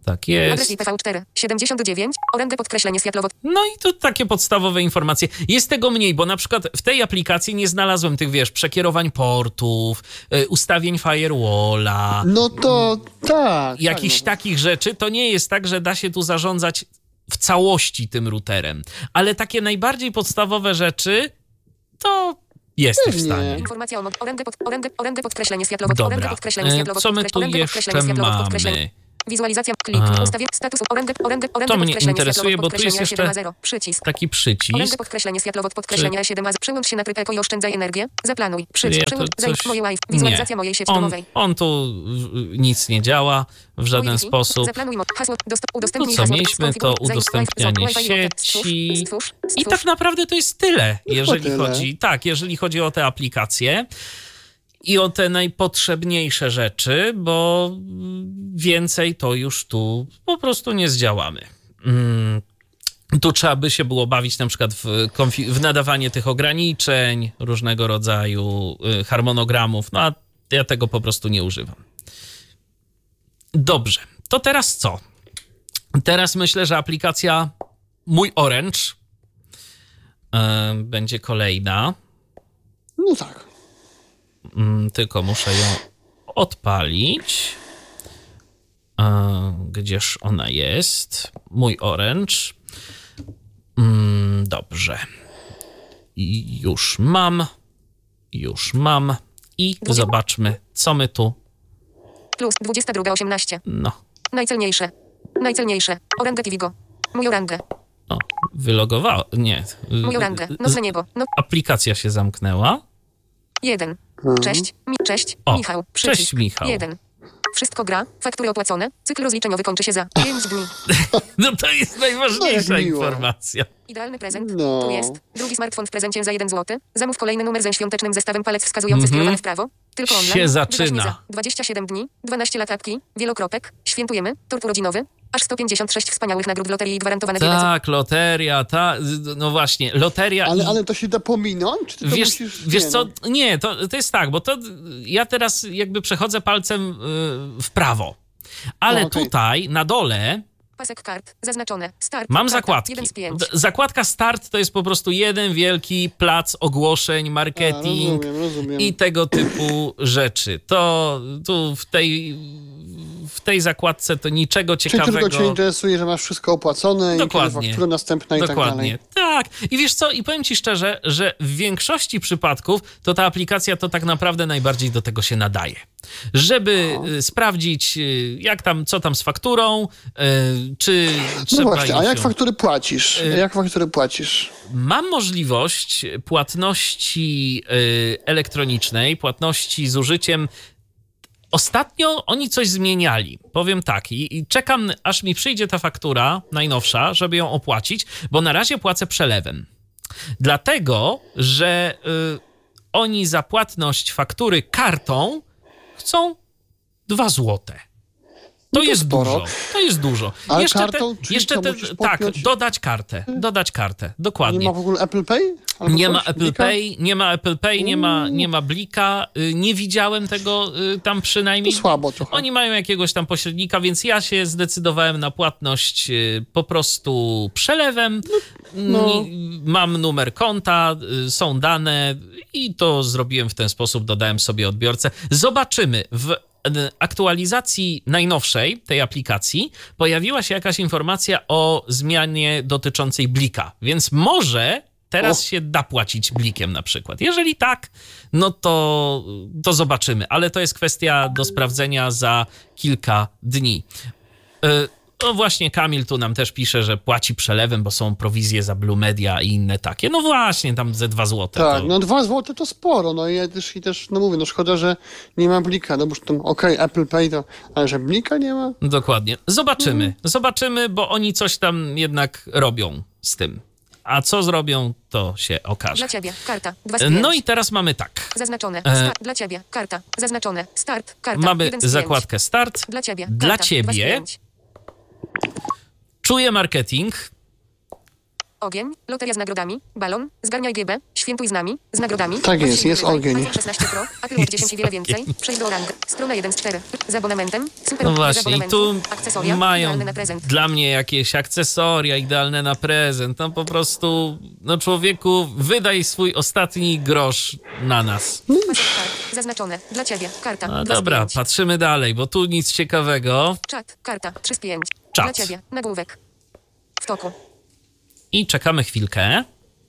Speaker 2: Tak
Speaker 4: Adres
Speaker 2: jest.
Speaker 4: I P V cztery, siedemdziesiąt dziewięć, orędy podkreślenie światłowod.
Speaker 2: No i tu takie podstawowe informacje. Jest tego mniej, bo na przykład w tej aplikacji nie znalazłem tych, wiesz, przekierowań portów, y, ustawień firewalla,
Speaker 1: No to tak.
Speaker 2: jakichś
Speaker 1: tak, no.
Speaker 2: takich rzeczy. To nie jest tak, że da się tu zarządzać w całości tym routerem. Ale takie najbardziej podstawowe rzeczy to jesteś w
Speaker 1: Pewnie.
Speaker 2: stanie.
Speaker 4: Informacja o mod, orędy, pod, orędy, orędy podkreślenie światłowod. Orędy
Speaker 2: Dobra.
Speaker 4: podkreślenie
Speaker 2: E,
Speaker 4: światłowod.
Speaker 2: Co my
Speaker 4: podkreś-
Speaker 2: tu
Speaker 4: orędy
Speaker 2: jeszcze
Speaker 4: podkreślenie światłowod, podkreślenie.
Speaker 2: mamy?
Speaker 4: Wizualizacja, klip,
Speaker 2: A.
Speaker 4: ustawię, status, orędy, orędy, orędy
Speaker 2: To mnie
Speaker 4: podkreślenie
Speaker 2: interesuje,
Speaker 4: światłowod,
Speaker 2: bo tu jest
Speaker 4: podkreślenie
Speaker 2: jeszcze
Speaker 4: siedem zero, przycisk.
Speaker 2: Taki
Speaker 4: Orędy
Speaker 2: przycisk.
Speaker 4: podkreślenie światłowod, podkreślenie siedem a Przełącz się na tryb eko i oszczędzaj energię. Zaplanuj.
Speaker 2: Czyli
Speaker 4: Przycisk.
Speaker 2: ja
Speaker 4: Przełącz.
Speaker 2: to
Speaker 4: Zajm
Speaker 2: coś-
Speaker 4: moje Wi-Fi.
Speaker 2: nie.
Speaker 4: Wizualizacja mojej sieci
Speaker 2: On,
Speaker 4: domowej.
Speaker 2: on tu y, nic nie działa w żaden
Speaker 4: Wi-Fi.
Speaker 2: sposób.
Speaker 4: Zaplanuj mod. Hasło. Dostęp,
Speaker 2: No
Speaker 4: udostępnij
Speaker 2: co,
Speaker 4: hasło.
Speaker 2: mieliśmy to
Speaker 4: Skonfiguruj. Zajm
Speaker 2: udostępnianie
Speaker 4: Wi-Fi.
Speaker 2: sieci.
Speaker 4: Stwórz.
Speaker 2: I
Speaker 4: Stwórz.
Speaker 2: tak naprawdę to jest tyle, jeżeli
Speaker 1: tyle.
Speaker 2: chodzi, tak, jeżeli chodzi o te aplikacje i o te najpotrzebniejsze rzeczy, bo więcej to już tu po prostu nie zdziałamy. Mm. Tu trzeba by się było bawić na przykład w, konfi- w nadawanie tych ograniczeń, różnego rodzaju y, harmonogramów, no a ja tego po prostu nie używam. Dobrze, to teraz co? Teraz myślę, że aplikacja Mój Orange y, będzie kolejna.
Speaker 1: No tak.
Speaker 2: Mm, tylko muszę ją odpalić. E, Gdzież ona jest? Mój Orange. Mm, dobrze. I już mam. Już mam. I zobaczmy, co my tu.
Speaker 4: Plus dwadzieścia dwa osiemnaście.
Speaker 2: No,
Speaker 4: Najcelniejsze. Najcelniejsze. Orędę Tivigo. Mój orędę.
Speaker 2: o, wylogowało. Nie.
Speaker 4: Mój orędę. Nocne niebo. No.
Speaker 2: Aplikacja się zamknęła.
Speaker 4: Jeden. Cześć. Mi, cześć.
Speaker 2: O,
Speaker 4: Michał.
Speaker 2: cześć,
Speaker 4: Przycisk.
Speaker 2: Michał.
Speaker 4: Jeden. Wszystko gra. Faktury opłacone. Cykl rozliczeniowy kończy się za pięć dni.
Speaker 2: No to jest najważniejsza
Speaker 1: No jak miło.
Speaker 2: informacja.
Speaker 4: Idealny prezent.
Speaker 1: No.
Speaker 4: Tu jest. Drugi smartfon w prezencie za jeden złoty. Zamów kolejny numer ze świątecznym zestawem palec wskazujący
Speaker 2: Mhm.
Speaker 4: skierowany w prawo. Tylko online.
Speaker 2: Się zaczyna.
Speaker 4: Wygaśnie za dwadzieścia siedem dni. dwanaście lat apki. Wielokropek. Świętujemy. Tort urodzinowy. Aż sto pięćdziesiąt sześć wspaniałych nagród w loterii i gwarantowane pieniądze.
Speaker 2: Tak, loteria, ta, no właśnie, loteria
Speaker 1: Ale,
Speaker 2: i...
Speaker 1: ale to się da pominąć? Czy ty to
Speaker 2: Wiesz,
Speaker 1: musisz,
Speaker 2: wiesz
Speaker 1: nie,
Speaker 2: co,
Speaker 1: no.
Speaker 2: nie, to, to jest tak, bo to ja teraz jakby przechodzę palcem y, w prawo. Ale
Speaker 1: No, okej.
Speaker 2: tutaj na dole
Speaker 4: Pasek kart. Zaznaczone. Start.
Speaker 2: mam
Speaker 4: Karta.
Speaker 2: zakładki.
Speaker 4: jeden z pięć.
Speaker 2: D- Zakładka start to jest po prostu jeden wielki plac ogłoszeń,
Speaker 1: A,
Speaker 2: marketing
Speaker 1: rozumiem, rozumiem.
Speaker 2: i tego typu rzeczy. To tu w tej, w tej zakładce to niczego
Speaker 1: Czyli
Speaker 2: ciekawego.
Speaker 1: tylko cię interesuje, że masz wszystko opłacone
Speaker 2: Dokładnie.
Speaker 1: i kiedy faktura następna i tak
Speaker 2: Dokładnie.
Speaker 1: dalej.
Speaker 2: Tak. I wiesz co, i powiem ci szczerze, że w większości przypadków to ta aplikacja to tak naprawdę najbardziej do tego się nadaje. Żeby y, sprawdzić, y, jak tam, co tam z fakturą, y, czy trzeba
Speaker 1: No właśnie, a
Speaker 2: ich
Speaker 1: jak
Speaker 2: ją-
Speaker 1: faktury płacisz?
Speaker 2: Y-
Speaker 1: Jak faktury płacisz?
Speaker 2: Mam możliwość płatności y, elektronicznej, płatności z użyciem. Ostatnio oni coś zmieniali, powiem tak, i, i czekam, aż mi przyjdzie ta faktura najnowsza, żeby ją opłacić, bo na razie płacę przelewem. Dlatego, że y, oni za płatność faktury kartą chcą dwa złote. To,
Speaker 1: to
Speaker 2: jest
Speaker 1: sporo.
Speaker 2: dużo. To jest dużo.
Speaker 1: Ale
Speaker 2: jeszcze
Speaker 1: kartą,
Speaker 2: te,
Speaker 1: czyli
Speaker 2: jeszcze
Speaker 1: co,
Speaker 2: te,
Speaker 1: musisz
Speaker 2: tak,
Speaker 1: podpiąć?
Speaker 2: dodać kartę. Dodać kartę. Dokładnie.
Speaker 1: Nie ma w ogóle Apple Pay? Albo
Speaker 2: Nie
Speaker 1: coś?
Speaker 2: ma Apple
Speaker 1: Blika?
Speaker 2: Pay, nie ma Apple Pay, nie ma, nie ma Blika, y, nie widziałem tego y, tam przynajmniej.
Speaker 1: To słabo trochę.
Speaker 2: Oni mają jakiegoś tam pośrednika, więc ja się zdecydowałem na płatność y, po prostu przelewem.
Speaker 1: No.
Speaker 2: Nie- Mam numer konta, y, są dane i to zrobiłem w ten sposób, dodałem sobie odbiorcę. Zobaczymy. W y, aktualizacji najnowszej tej aplikacji pojawiła się jakaś informacja o zmianie dotyczącej Blika, więc może teraz
Speaker 1: O.
Speaker 2: się da płacić Blikiem na przykład. Jeżeli tak, no to, to zobaczymy, ale to jest kwestia do sprawdzenia za kilka dni. Y, No właśnie Kamil tu nam też pisze, że płaci przelewem, bo są prowizje za Blue Media i inne takie. No właśnie, tam ze dwa złote.
Speaker 1: Tak,
Speaker 2: to...
Speaker 1: no dwa złote to sporo, no i ja też, i też, no mówię, no szkoda, że nie ma Blika, no bo już tam, okej, Apple Pay to, ale że Blika nie ma?
Speaker 2: Dokładnie. Zobaczymy.
Speaker 1: Mm.
Speaker 2: Zobaczymy, bo oni coś tam jednak robią z tym. A co zrobią, to się okaże.
Speaker 4: Dla ciebie. Karta. dwa z pięć.
Speaker 2: No i teraz mamy tak.
Speaker 4: Zaznaczone.
Speaker 2: E,
Speaker 4: Start. Dla ciebie. Karta. Zaznaczone. Start. Karta.
Speaker 2: Mamy
Speaker 4: jeden z pięć.
Speaker 2: zakładkę start.
Speaker 4: Dla ciebie.
Speaker 2: Dla
Speaker 4: Karta. dwa z
Speaker 2: ciebie.
Speaker 4: pięć.
Speaker 2: Czuję marketing.
Speaker 4: Ogień, loteria z nagrodami, balon, zgarniaj G B, świętuj z nami, z nagrodami.
Speaker 1: Tak jest,
Speaker 4: Właśnie
Speaker 1: jest
Speaker 4: wygrywaj,
Speaker 1: ogień.
Speaker 4: iPhone szesnaście Pro, Apple Watch dziesięć i wiele więcej. Przejdź do orange. Strona jeden z czterech. Z abonamentem. Super
Speaker 2: No
Speaker 4: z
Speaker 2: właśnie, i
Speaker 4: abonamentu,
Speaker 2: tu
Speaker 4: akcesoria,
Speaker 2: mają
Speaker 4: idealne na prezent.
Speaker 2: dla mnie jakieś akcesoria idealne na prezent. No po prostu, no człowieku, wydaj swój ostatni grosz na nas.
Speaker 4: Pasek kart, zaznaczone. Dla ciebie. Karta.
Speaker 2: No
Speaker 4: dwa z
Speaker 2: dobra,
Speaker 4: pięć.
Speaker 2: patrzymy dalej, bo tu nic ciekawego.
Speaker 4: Czat. Karta. trzy z pięć.
Speaker 2: Czat.
Speaker 4: Dla ciebie. Nagłówek. W toku.
Speaker 2: I czekamy chwilkę.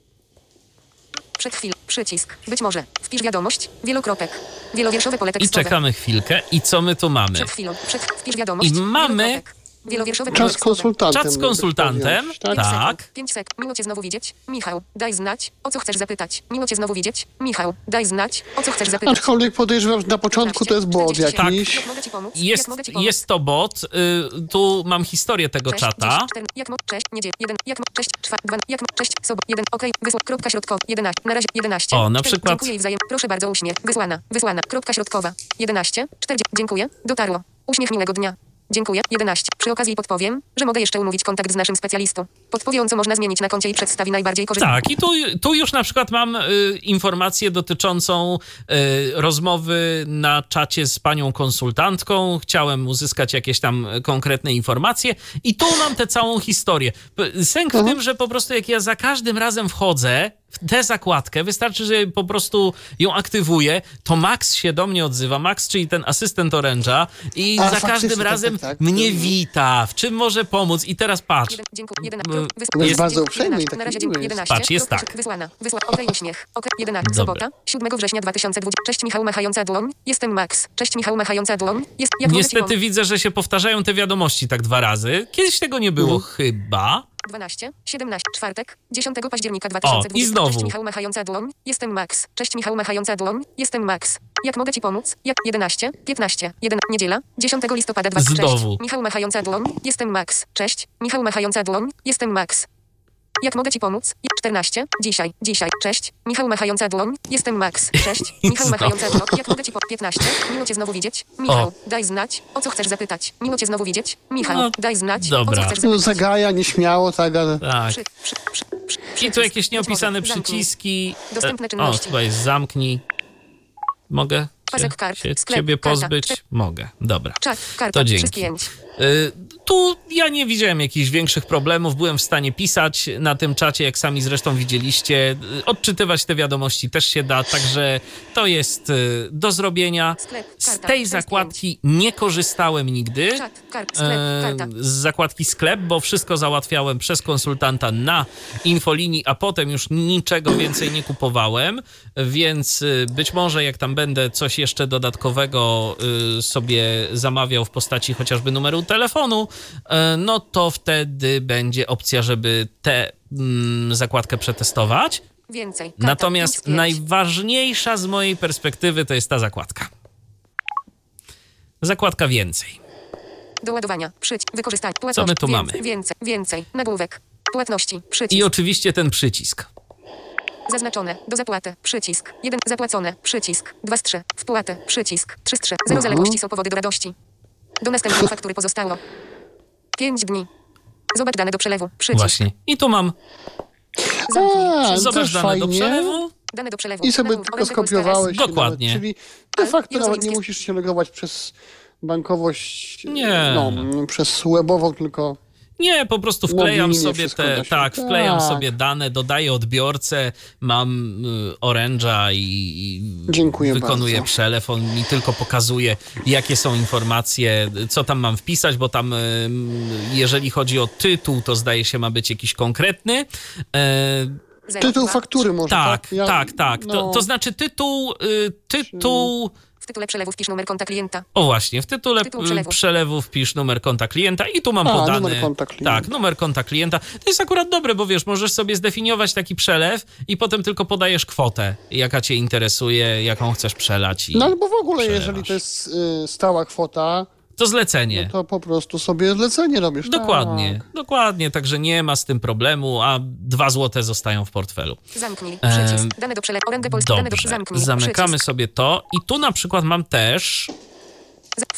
Speaker 4: Przed chwil. Przycisk. Być może. Wpisz wiadomość. Wielokropek. Wielowierszowe pole
Speaker 2: I
Speaker 4: tekstowe.
Speaker 2: czekamy chwilkę. I co my tu mamy?
Speaker 4: Przed chwilą. Przed wpisz wiadomość.
Speaker 2: I mamy-
Speaker 4: Wielokropek. Wielowierszowe pole
Speaker 1: Czas z
Speaker 4: tekstowe.
Speaker 1: konsultantem.
Speaker 2: Czat z
Speaker 1: jakbyś
Speaker 2: konsultantem.
Speaker 1: chciał wziąć, tak?
Speaker 2: Tak.
Speaker 4: pięć sekund. Miło cię znowu widzieć. Michał, daj znać, o co chcesz zapytać. Miło cię znowu widzieć. Michał, daj znać, o co chcesz zapytać.
Speaker 1: Aczkolwiek podejrzewam, że na początku to jest błąd
Speaker 4: czterdzieści siedem.
Speaker 1: jakiś.
Speaker 4: Jak mogę ci pomóc? Jak
Speaker 2: Jest,
Speaker 4: mogę ci pomóc?
Speaker 2: jest to bot. Y, tu mam historię tego
Speaker 4: Cześć,
Speaker 2: czata.
Speaker 4: dziesięć, cztery, jak mo, cześć, niedziel, jeden, jak mo, cześć, czwa, dwa, jak mo, cześć, sobo, jeden, okej, wysła, kropka środkowa, jedenaście, na razie, jedenaście.
Speaker 2: O, na
Speaker 4: cztery,
Speaker 2: przykład-
Speaker 4: Dziękuję i wzajem, proszę bardzo, uśmiech, wysłana, wysłana, kropka środkowa, jedenaście, cztery, dziękuję, dotarło, uśmiech miłego dnia. Dziękuję, jedenaście. Przy okazji podpowiem, że mogę jeszcze umówić kontakt z naszym specjalistą. Podpowie on, co można zmienić na koncie i przedstawi najbardziej korzystne.
Speaker 2: Tak, i tu, tu już na przykład mam y, informację dotyczącą y, rozmowy na czacie z panią konsultantką. Chciałem uzyskać jakieś tam konkretne informacje i tu mam tę całą historię. P- Sęk w tym, że po prostu jak ja za każdym razem wchodzę w tę zakładkę, wystarczy, że po prostu ją aktywuję, to Max się do mnie odzywa. Max, czyli ten asystent Orange'a i
Speaker 1: A,
Speaker 2: za
Speaker 1: faktycznie,
Speaker 2: każdym
Speaker 1: tak,
Speaker 2: razem
Speaker 1: tak, tak.
Speaker 2: mnie wita. W czym może pomóc? I teraz patrz.
Speaker 4: Jeden, dziękuję, jeden,
Speaker 2: M,
Speaker 4: wys-
Speaker 1: jest
Speaker 4: dziękuję,
Speaker 1: bardzo uprzejmy i
Speaker 4: jedenaście,
Speaker 1: taki
Speaker 4: na razie
Speaker 1: miły
Speaker 4: dziękuję,
Speaker 1: jest.
Speaker 4: jedenaście,
Speaker 2: Patrz, jest
Speaker 4: kropka,
Speaker 2: tak.
Speaker 4: Wysłana, wysła, okej, uśmiech, okej, jedenaście,
Speaker 2: Dobra.
Speaker 4: sobota, siódmego września dwa tysiące dwudziestego. Cześć, Michał machająca dłoń, jestem Max. Cześć, Michał machająca dłoń, jest, jak mogę ci
Speaker 2: Niestety
Speaker 4: pomóc?
Speaker 2: widzę, że się powtarzają te wiadomości tak dwa razy. Kiedyś tego nie było chyba.
Speaker 4: dwanaście, siedemnaście, czwartek, dziesiątego października dwa tysiące dwudziestego.
Speaker 2: i znowu.
Speaker 4: Cześć, Michał machająca dłoń, jestem Max. Cześć, Michał machająca dłoń, jestem Max. Jak mogę ci pomóc? Jak jedenaście, piętnaście, jeden, niedziela, dziesiątego listopada dwa tysiące dwudziestego.
Speaker 2: Znowu.
Speaker 4: Cześć, Michał machająca dłoń, jestem Max. Cześć, Michał machająca dłoń, jestem Max. Jak mogę ci pomóc? Je- czternaście. Dzisiaj. Dzisiaj. Cześć. Michał machająca dłoń. Jestem Max. Cześć. Michał
Speaker 2: Znowu.
Speaker 4: machająca dłoń. Jak mogę ci po... piętnaście. Miło cię znowu widzieć. Michał, daj znać, o co chcesz zapytać. Miło cię znowu widzieć. Michał,
Speaker 2: No,
Speaker 4: daj znać,
Speaker 2: dobra.
Speaker 4: o co chcesz
Speaker 1: No,
Speaker 4: zapytać.
Speaker 1: zagaja, nieśmiało, tak, ale...
Speaker 2: Tak.
Speaker 4: Przy, przy, przy, przy,
Speaker 2: I tu
Speaker 4: przycisk.
Speaker 2: jakieś nieopisane
Speaker 4: Być może. Zamknij.
Speaker 2: przyciski.
Speaker 4: Dostępne
Speaker 2: E, O,
Speaker 4: czynności.
Speaker 2: chyba jest zamknij. Mogę się,
Speaker 4: Pasek kart,
Speaker 2: się
Speaker 4: sklep,
Speaker 2: ciebie
Speaker 4: karta,
Speaker 2: pozbyć?
Speaker 4: cztery.
Speaker 2: Mogę. Dobra.
Speaker 4: Czat, karta,
Speaker 2: To
Speaker 4: trzy
Speaker 2: dzięki.
Speaker 4: z pięć.
Speaker 2: Y, Tu ja nie widziałem jakichś większych problemów. Byłem w stanie pisać na tym czacie, jak sami zresztą widzieliście. Y, Odczytywać te wiadomości też się da, także to jest y, do zrobienia.
Speaker 4: Sklep,
Speaker 2: Z
Speaker 4: karta,
Speaker 2: tej
Speaker 4: cztery z
Speaker 2: zakładki nie korzystałem nigdy.
Speaker 4: Czat, kart, sklep, karta.
Speaker 2: Em, z zakładki sklep, bo wszystko załatwiałem przez konsultanta na infolinii, a potem już niczego więcej nie kupowałem, więc y, być może jak tam będę coś jeszcze dodatkowego y, sobie zamawiał w postaci chociażby numeru telefonu, y, no to wtedy będzie opcja, żeby tę mm, zakładkę przetestować.
Speaker 4: Więcej. Karta,
Speaker 2: Natomiast
Speaker 4: pięć z pięć.
Speaker 2: najważniejsza z mojej perspektywy to jest ta zakładka. Zakładka więcej.
Speaker 4: Do ładowania. Przycisk. Wykorzystać.
Speaker 2: Co my
Speaker 4: Płatności.
Speaker 2: tu
Speaker 4: Więcej,
Speaker 2: mamy?
Speaker 4: Więcej. Więcej. Nagłówek. Płatności. Przycisk.
Speaker 2: I oczywiście ten przycisk.
Speaker 4: Zaznaczone. Do zapłaty. Przycisk. jeden. Zapłacone. Przycisk. dwa z trzy. Wpłatę. Przycisk. trzy z trzy. Zero zaległości są powody do radości. Do następnej faktury pozostało pięć dni. Zobacz dane do przelewu. Przycisk.
Speaker 2: Właśnie. I tu mam.
Speaker 4: Zamknij.
Speaker 1: A,
Speaker 2: Zobacz
Speaker 1: też
Speaker 2: dane do
Speaker 1: fajnie.
Speaker 2: przelewu.
Speaker 4: Dane do przelewu.
Speaker 1: I sobie
Speaker 4: Nagłówek.
Speaker 1: tylko
Speaker 4: Oręże Polska
Speaker 1: skopiowałeś. się
Speaker 2: Dokładnie.
Speaker 1: Nawet, czyli de
Speaker 4: Ale
Speaker 1: facto nawet
Speaker 4: jerozolimskie-
Speaker 1: nie musisz się logować przez bankowość,
Speaker 2: Nie.
Speaker 1: no, przez webową, tylko...
Speaker 2: Nie, po prostu wklejam
Speaker 1: Mobilnie
Speaker 2: sobie
Speaker 1: wszystko
Speaker 2: te,
Speaker 1: da się.
Speaker 2: tak, wklejam
Speaker 1: Tak.
Speaker 2: sobie dane, dodaję odbiorcę, mam y, Orange'a i, i
Speaker 1: Dziękuję
Speaker 2: wykonuję
Speaker 1: bardzo.
Speaker 2: przelew, on mi tylko pokazuje, jakie są informacje, co tam mam wpisać, bo tam y, jeżeli chodzi o tytuł, to zdaje się ma być jakiś konkretny. E,
Speaker 4: Zero,
Speaker 1: Tytuł
Speaker 4: dwa,
Speaker 1: faktury może,
Speaker 2: tak,
Speaker 1: tak? Ja-
Speaker 2: tak, tak. To,
Speaker 1: no.
Speaker 2: to znaczy tytuł, y, tytuł...
Speaker 4: W tytule przelewu wpisz numer konta klienta.
Speaker 2: O właśnie, w tytule
Speaker 4: Tytuł
Speaker 2: y,
Speaker 4: przelewu.
Speaker 2: przelewu wpisz numer konta klienta i tu mam
Speaker 1: A,
Speaker 2: podane...
Speaker 1: numer konta klienta.
Speaker 2: Tak, numer konta klienta. To jest akurat dobre, bo wiesz, możesz sobie zdefiniować taki przelew i potem tylko podajesz kwotę, jaka cię interesuje, jaką chcesz przelać. I
Speaker 1: No albo w ogóle,
Speaker 2: przelewasz.
Speaker 1: jeżeli to jest y, stała kwota,
Speaker 2: To zlecenie.
Speaker 1: to po prostu sobie zlecenie robisz.
Speaker 2: Dokładnie,
Speaker 1: Tak.
Speaker 2: dokładnie, także nie ma z tym problemu, a dwa złote zostają w portfelu.
Speaker 4: Zamknij.
Speaker 2: Em,
Speaker 4: Przycisk. Dane do przelewu. Orędy Polska. Dane do
Speaker 2: Dobrze,
Speaker 4: zamknij.
Speaker 2: zamykamy
Speaker 4: Przycisk.
Speaker 2: sobie to i tu na przykład mam też
Speaker 4: Z-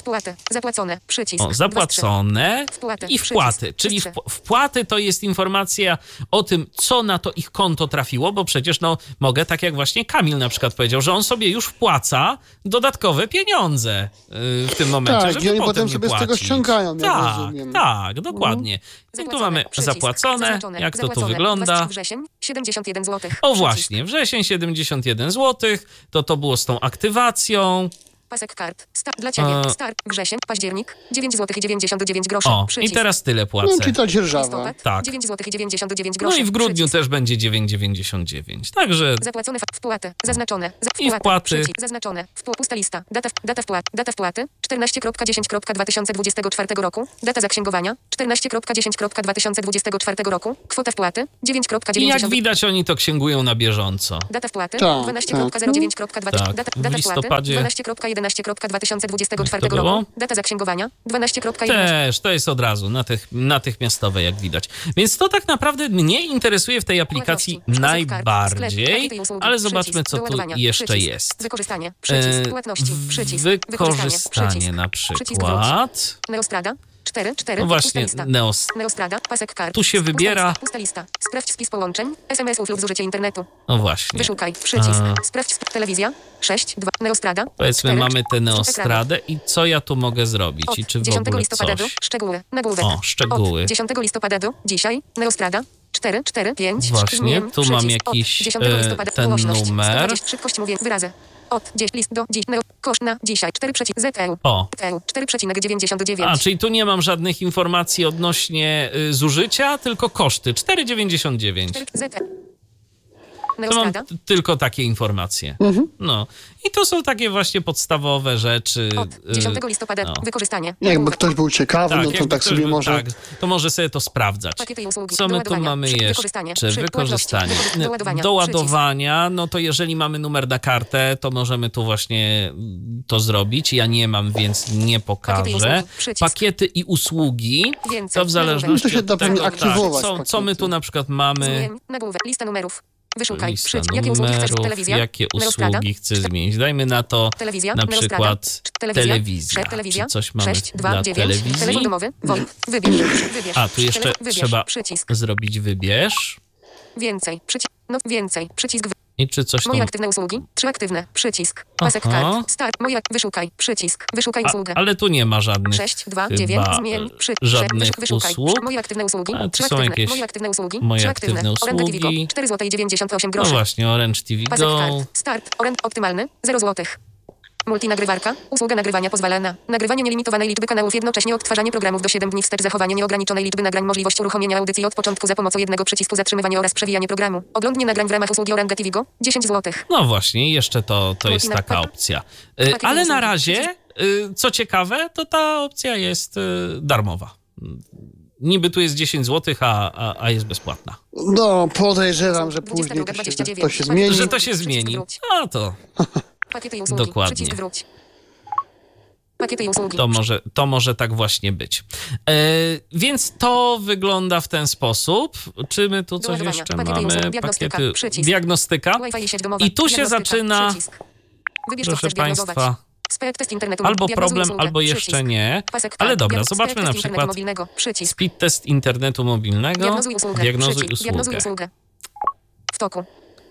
Speaker 4: Wpłaty. Zapłacone. Przycisk.
Speaker 2: O, zapłacone
Speaker 4: Wpłaty.
Speaker 2: i wpłaty.
Speaker 4: Przycisk.
Speaker 2: Czyli
Speaker 4: Trzy.
Speaker 2: wp- wpłaty to jest informacja o tym, co na to ich konto trafiło, bo przecież no mogę, tak jak właśnie Kamil na przykład powiedział, że on sobie już wpłaca dodatkowe pieniądze yy, w tym momencie,
Speaker 1: Tak,
Speaker 2: żeby
Speaker 1: i oni
Speaker 2: potem
Speaker 1: potem
Speaker 2: nie
Speaker 1: sobie z tego
Speaker 2: płacić.
Speaker 1: ściągają, jak
Speaker 2: Tak,
Speaker 1: rozumiem.
Speaker 2: tak, dokładnie. I tu mamy
Speaker 4: Przycisk.
Speaker 2: zapłacone,
Speaker 4: Zaznaczone.
Speaker 2: jak to tu
Speaker 4: Zapłacone.
Speaker 2: wygląda.
Speaker 4: Wrzesień. siedemdziesiąt jeden złotych.
Speaker 2: O
Speaker 4: Przycisk.
Speaker 2: właśnie, wrzesień siedemdziesiąt jeden złotych, to to było z tą aktywacją.
Speaker 4: Pasek kart. Start dla ciebie.
Speaker 2: E.
Speaker 4: Start. Wrzesień. Październik. dziewięć złotych i dziewięćdziesiąt dziewięć groszy.
Speaker 2: O, i
Speaker 4: Przycisk.
Speaker 2: teraz tyle
Speaker 1: No
Speaker 2: płacę.
Speaker 1: i ta dzierżawa.
Speaker 4: Listopad.
Speaker 2: Tak.
Speaker 4: dziewięć złotych i dziewięćdziesiąt dziewięć
Speaker 2: No
Speaker 4: groszy.
Speaker 2: i w grudniu
Speaker 4: Przycisk.
Speaker 2: też będzie dziewięć dziewięćdziesiąt dziewięć. Także
Speaker 4: Zapłacone fa- wpłaty. Zaznaczone. Za-
Speaker 2: I wpłaty.
Speaker 4: Przycisk. Zaznaczone. Wpł- pusta lista. Data, data, wpłat, data wpłaty. czternaście dziesięć dwa tysiące dwudziestego czwartego roku. Data zaksięgowania. czternaście dziesięć dwa tysiące dwudziestego czwartego roku. Kwota wpłaty. dziewięć
Speaker 2: i jak
Speaker 4: dziewięćdziesiąt.
Speaker 2: widać, oni to księgują na bieżąco.
Speaker 4: Data wpłaty.
Speaker 1: Tak,
Speaker 4: dwanaście
Speaker 1: tak.
Speaker 4: zero dziewięć dwa
Speaker 2: Tak,
Speaker 4: data,
Speaker 2: w
Speaker 4: data wpłaty.
Speaker 2: listopadzie-
Speaker 4: dwanaście jedenaście dwa tysiące dwudziestego czwartego
Speaker 2: Jak to było?
Speaker 4: roku. Data zaksięgowania. dwanaście jedenaście.
Speaker 2: Też, to jest od razu natych, natychmiastowe, jak widać. Więc to tak naprawdę mnie interesuje w tej aplikacji
Speaker 4: Płatności. Sposób kart.
Speaker 2: najbardziej,
Speaker 4: Sklep. Pakiety i usługi.
Speaker 2: ale zobaczmy,
Speaker 4: Przycisk.
Speaker 2: co tu
Speaker 4: Doładowania.
Speaker 2: jeszcze
Speaker 4: Przycisk.
Speaker 2: jest.
Speaker 4: Wykorzystanie. Przycisk.
Speaker 2: E,
Speaker 4: Płatności. Przycisk.
Speaker 2: Wykorzystanie
Speaker 4: Przycisk.
Speaker 2: na
Speaker 4: Przycisk
Speaker 2: przykład.
Speaker 4: Neostrada. cztery, cztery.
Speaker 2: No właśnie,
Speaker 4: Pusta lista.
Speaker 2: Neos.
Speaker 4: Neostrada. Pasek kart.
Speaker 2: Tu się
Speaker 4: Pusta
Speaker 2: wybiera-
Speaker 4: lista. Pusta lista. Sprawdź spis połączeń. S M S-ów lub zużycie internetu.
Speaker 2: No właśnie.
Speaker 4: Wyszukaj. Przycisk.
Speaker 2: A.
Speaker 4: Sprawdź sp- telewizja. sześć, dwa. Neostrada.
Speaker 2: Powiedzmy,
Speaker 4: cztery,
Speaker 2: mamy tę
Speaker 4: ekranu.
Speaker 2: neostradę i co ja tu mogę zrobić?
Speaker 4: Od
Speaker 2: I czy w
Speaker 4: dziesiątego
Speaker 2: ogóle
Speaker 4: listopada do
Speaker 2: coś?
Speaker 4: szczegóły. Nagłówek.
Speaker 2: O, szczegóły.
Speaker 4: Od dziesiątego listopada do dzisiaj. Neostrada. cztery, cztery, pięć.
Speaker 2: Właśnie,
Speaker 4: Zmień.
Speaker 2: tu mam
Speaker 4: Przycisk. Od
Speaker 2: jakiś,
Speaker 4: dziesiątego
Speaker 2: e,
Speaker 4: listopada
Speaker 2: ten
Speaker 4: głośność.
Speaker 2: numer.
Speaker 4: sto dwadzieścia. Szybkość mówię. Wyrazy. Od dziś list do dziś. Neo. Koszt na dzisiaj. cztery przecinek Z E U.
Speaker 2: O.
Speaker 4: cztery przecinek dziewięćdziesiąt dziewięć.
Speaker 2: A, czyli tu nie mam żadnych informacji odnośnie y, zużycia, tylko koszty. cztery dziewięćdziesiąt dziewięć.
Speaker 4: Z E U.
Speaker 2: To mam
Speaker 4: Neostrada.
Speaker 2: t- tylko takie informacje. No. I to są takie właśnie podstawowe rzeczy.
Speaker 4: Od
Speaker 2: y,
Speaker 4: dziesiątego listopada.
Speaker 2: no.
Speaker 4: Wykorzystanie.
Speaker 1: Jakby
Speaker 4: Nagłówek.
Speaker 1: ktoś był ciekawy, no to
Speaker 2: jakby
Speaker 1: tak
Speaker 2: ktoś
Speaker 1: sobie
Speaker 2: był-
Speaker 1: może...
Speaker 2: Tak, to może sobie to sprawdzać.
Speaker 4: Pakiety i usługi.
Speaker 2: Co my tu
Speaker 4: Doładowania.
Speaker 2: mamy
Speaker 4: Przy-
Speaker 2: jeszcze?
Speaker 4: Wykorzystanie. Przy-
Speaker 2: Wykorzystanie.
Speaker 4: płatności. Doładowania.
Speaker 2: Doładowania, no to jeżeli mamy numer na kartę, to możemy tu właśnie to zrobić. Ja nie mam, więc nie
Speaker 4: Pakiety i
Speaker 2: pokażę.
Speaker 4: usługi. Przycisk.
Speaker 2: Pakiety i usługi,
Speaker 4: Więcej.
Speaker 2: to w zależności
Speaker 1: To się
Speaker 2: od
Speaker 1: da
Speaker 2: tego,
Speaker 1: pewnie aktywować
Speaker 2: co, co my
Speaker 1: pakiety.
Speaker 2: tu na przykład mamy.
Speaker 4: Zmień. Nagłówek. Lista numerów. Wyszukaj.
Speaker 2: Lista
Speaker 4: Przycisk. Jakie usługi chcesz?
Speaker 2: numerów,
Speaker 4: Telewizja.
Speaker 2: jakie
Speaker 4: Neostrada.
Speaker 2: usługi chcę zmienić. Dajmy na to
Speaker 4: Telewizja.
Speaker 2: na
Speaker 4: Neostrada.
Speaker 2: przykład
Speaker 4: Telewizja.
Speaker 2: telewizja.
Speaker 4: Sześć, telewizja.
Speaker 2: Czy coś mamy
Speaker 4: sześć, dwa,
Speaker 2: dla
Speaker 4: dziewięć.
Speaker 2: telewizji?
Speaker 4: Telefon domowy. VoIP. Wybierz. Wybierz.
Speaker 2: A, tu jeszcze
Speaker 4: Tele- wybierz.
Speaker 2: trzeba
Speaker 4: Przycisk.
Speaker 2: zrobić wybierz.
Speaker 4: Więcej. Przycisk. No więcej. Przycisk. Wy-
Speaker 2: I czy coś
Speaker 4: Moje
Speaker 2: tam...
Speaker 4: aktywne usługi. Trzy aktywne. Przycisk. Pasek
Speaker 2: Aha.
Speaker 4: kart. Start. Moje. Wyszukaj. Przycisk. Wyszukaj
Speaker 2: A,
Speaker 4: usługę.
Speaker 2: ale tu nie ma żadnych
Speaker 4: sześć, dwa,
Speaker 2: chyba,
Speaker 4: dziewięć, zmień, przy,
Speaker 2: żadnych
Speaker 4: przy, wyszukaj.
Speaker 2: usług.
Speaker 4: Moje aktywne usługi,
Speaker 2: Ale tu
Speaker 4: trzy
Speaker 2: są
Speaker 4: aktywne,
Speaker 2: jakieś
Speaker 4: moje aktywne usługi,
Speaker 2: moje
Speaker 4: trzy
Speaker 2: aktywne
Speaker 4: aktywne, Orange T V Go,
Speaker 2: usługi.
Speaker 4: cztery złote i dziewięćdziesiąt osiem
Speaker 2: No
Speaker 4: groszy.
Speaker 2: właśnie, Orange T V
Speaker 4: Pasek
Speaker 2: Go.
Speaker 4: kart, start, Orange optymalny, zero złotych. Multinagrywarka, usługa nagrywania pozwala na nagrywanie nielimitowanej liczby kanałów, jednocześnie odtwarzanie programów do siedem dni wstecz, zachowanie nieograniczonej liczby nagrań, możliwość uruchomienia audycji od początku za pomocą jednego przycisku, zatrzymywanie oraz przewijanie programu. Oglądnie nagrań w ramach usługi Orange T V Go, dziesięć złotych.
Speaker 2: No właśnie, jeszcze to, to jest
Speaker 4: Multina-
Speaker 2: taka opcja. Y,
Speaker 4: Pakiet
Speaker 2: Ale na
Speaker 4: usługi.
Speaker 2: razie, y, co ciekawe, to ta opcja jest y, darmowa. Niby tu jest dziesięć złotych, a, a, a jest bezpłatna.
Speaker 1: No, podejrzewam, że
Speaker 4: dwudziesta
Speaker 1: później
Speaker 4: druga,
Speaker 1: to się,
Speaker 4: dwadzieścia dziewięć.
Speaker 1: to się
Speaker 4: Pakiet
Speaker 1: zmieni.
Speaker 2: Że to się
Speaker 4: Przycisk
Speaker 2: zmieni.
Speaker 4: wróć.
Speaker 2: A to,
Speaker 4: Pakiety i usługi,
Speaker 2: Dokładnie.
Speaker 4: przycisk wróć. Pakiety i usługi.
Speaker 2: to, może, to może tak właśnie być. E, więc to wygląda w ten sposób. Czy my tu coś
Speaker 4: Doładowania.
Speaker 2: jeszcze
Speaker 4: Pakiety i
Speaker 2: mamy?
Speaker 4: usługi. Diagnostyka.
Speaker 2: Pakiety,
Speaker 4: Przycisk.
Speaker 2: diagnostyka.
Speaker 4: Wi-Fi i sieć domowa.
Speaker 2: I tu się
Speaker 4: Diagnostyka.
Speaker 2: zaczyna,
Speaker 4: Przycisk. Wybierz, co
Speaker 2: proszę
Speaker 4: chcesz diagnozować.
Speaker 2: Państwa,
Speaker 4: Speed test internetu.
Speaker 2: albo
Speaker 4: Diagnozuj
Speaker 2: problem,
Speaker 4: usługę.
Speaker 2: albo jeszcze
Speaker 4: Przycisk.
Speaker 2: nie.
Speaker 4: Pasek
Speaker 2: Ale
Speaker 4: kart.
Speaker 2: dobra,
Speaker 4: Diag-
Speaker 2: zobaczmy
Speaker 4: speed
Speaker 2: na
Speaker 4: test internetu
Speaker 2: przykład
Speaker 4: mobilnego. Przycisk.
Speaker 2: speed test internetu mobilnego.
Speaker 4: Diagnozuj usługę.
Speaker 2: Diagnozuj
Speaker 4: Przycisk. Diagnozuj
Speaker 2: usługę.
Speaker 4: usługę. W toku.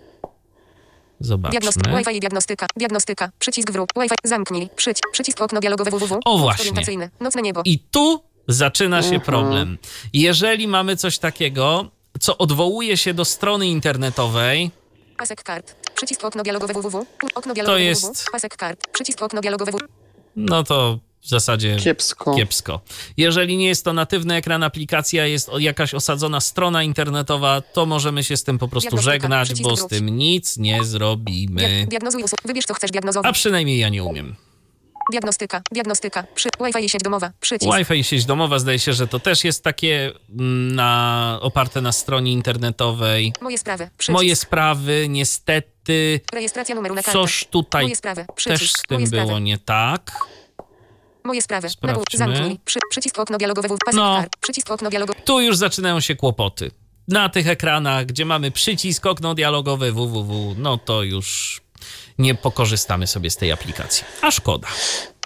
Speaker 2: Zobaczmy.
Speaker 4: Diagnostyka. Wi-Fi i diagnostyka. Diagnostyka. Przycisk wróg. Wi-Fi. Zamknij. Przycisk. Przycisk okno dialogowe www.
Speaker 2: O,
Speaker 4: Punkt
Speaker 2: właśnie.
Speaker 4: orientacyjny. Nocne niebo.
Speaker 2: I tu zaczyna się
Speaker 1: Mhm.
Speaker 2: problem. Jeżeli mamy coś takiego, co odwołuje się do strony internetowej,
Speaker 4: Pasek kart. Przycisk okno dialogowe www. Okno dialogowe
Speaker 2: jest-
Speaker 4: www. Pasek kart. Przycisk okno dialogowe www.
Speaker 2: no to w zasadzie
Speaker 1: Kiepsko.
Speaker 2: kiepsko. Jeżeli nie jest to natywny ekran aplikacji, a jest o- jakaś osadzona strona internetowa, to możemy się z tym po prostu
Speaker 4: Diagnostyka.
Speaker 2: żegnać,
Speaker 4: Przycisk
Speaker 2: bo z
Speaker 4: wróć.
Speaker 2: tym nic nie zrobimy.
Speaker 4: Dia- Diagnozuj usługę. Wybierz, co chcesz
Speaker 2: A
Speaker 4: diagnozować.
Speaker 2: przynajmniej ja nie umiem.
Speaker 4: Diagnostyka. Diagnostyka. Przy... Wi-Fi i sieć domowa. Przycisk.
Speaker 2: Wi-Fi i sieć domowa, zdaje się, że to też jest takie mm, na, oparte na stronie internetowej.
Speaker 4: Moje sprawy. Przycisk.
Speaker 2: Moje sprawy, niestety,
Speaker 4: Rejestracja numeru na kartę.
Speaker 2: coś tutaj
Speaker 4: Moje sprawy. Przycisk.
Speaker 2: też z tym
Speaker 4: Moje sprawy.
Speaker 2: było nie tak.
Speaker 4: Moje sprawy.
Speaker 2: Sprawdźmy.
Speaker 4: Nagłów. Zamknij. Przy... Przycisk okno dialogowe www. Pasek
Speaker 2: No.
Speaker 4: kart. Przycisk okno dialogowe.
Speaker 2: Tu już zaczynają się kłopoty. Na tych ekranach, gdzie mamy przycisk, okno dialogowe www, no to już nie pokorzystamy sobie z tej aplikacji. A szkoda.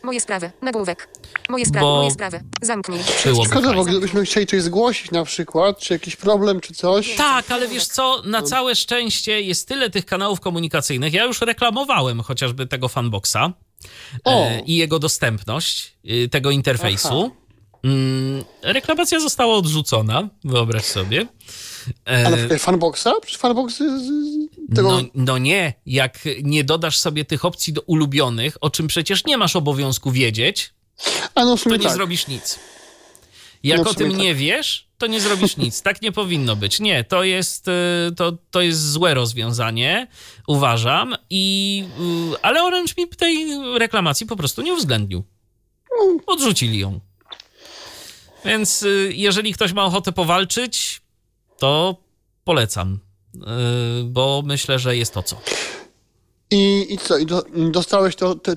Speaker 4: Moje sprawy. Nagłówek. Moje sprawy.
Speaker 2: Bo
Speaker 4: Moje sprawy. Zamknij.
Speaker 2: Byłoby
Speaker 1: Szkoda, bo
Speaker 2: fajnie.
Speaker 1: gdybyśmy chcieli coś zgłosić na przykład, czy jakiś problem, czy coś.
Speaker 2: Tak, ale wiesz co, na całe szczęście jest tyle tych kanałów komunikacyjnych. Ja już reklamowałem chociażby tego Funboxa
Speaker 1: O.
Speaker 2: e, i jego dostępność, e, tego interfejsu. Mm, reklamacja została odrzucona, wyobraź sobie. E,
Speaker 1: Ale w Funboxa? Przecież Funbox z, z tego...
Speaker 2: no, no nie, jak nie dodasz sobie tych opcji do ulubionych, o czym przecież nie masz obowiązku wiedzieć,
Speaker 1: A no w
Speaker 2: to
Speaker 1: sumie
Speaker 2: nie
Speaker 1: tak.
Speaker 2: zrobisz nic. Jak
Speaker 1: No w
Speaker 2: o
Speaker 1: sumie
Speaker 2: tym nie wiesz, to nie zrobisz nic. Tak nie powinno być. Nie, to jest, y, to, to jest złe rozwiązanie, uważam. I, y, ale Orange mi tej reklamacji po prostu nie uwzględnił. Odrzucili ją. Więc y, jeżeli ktoś ma ochotę powalczyć, to polecam. Y, bo myślę, że jest to co.
Speaker 1: I, i co? I do, dostałeś to, te,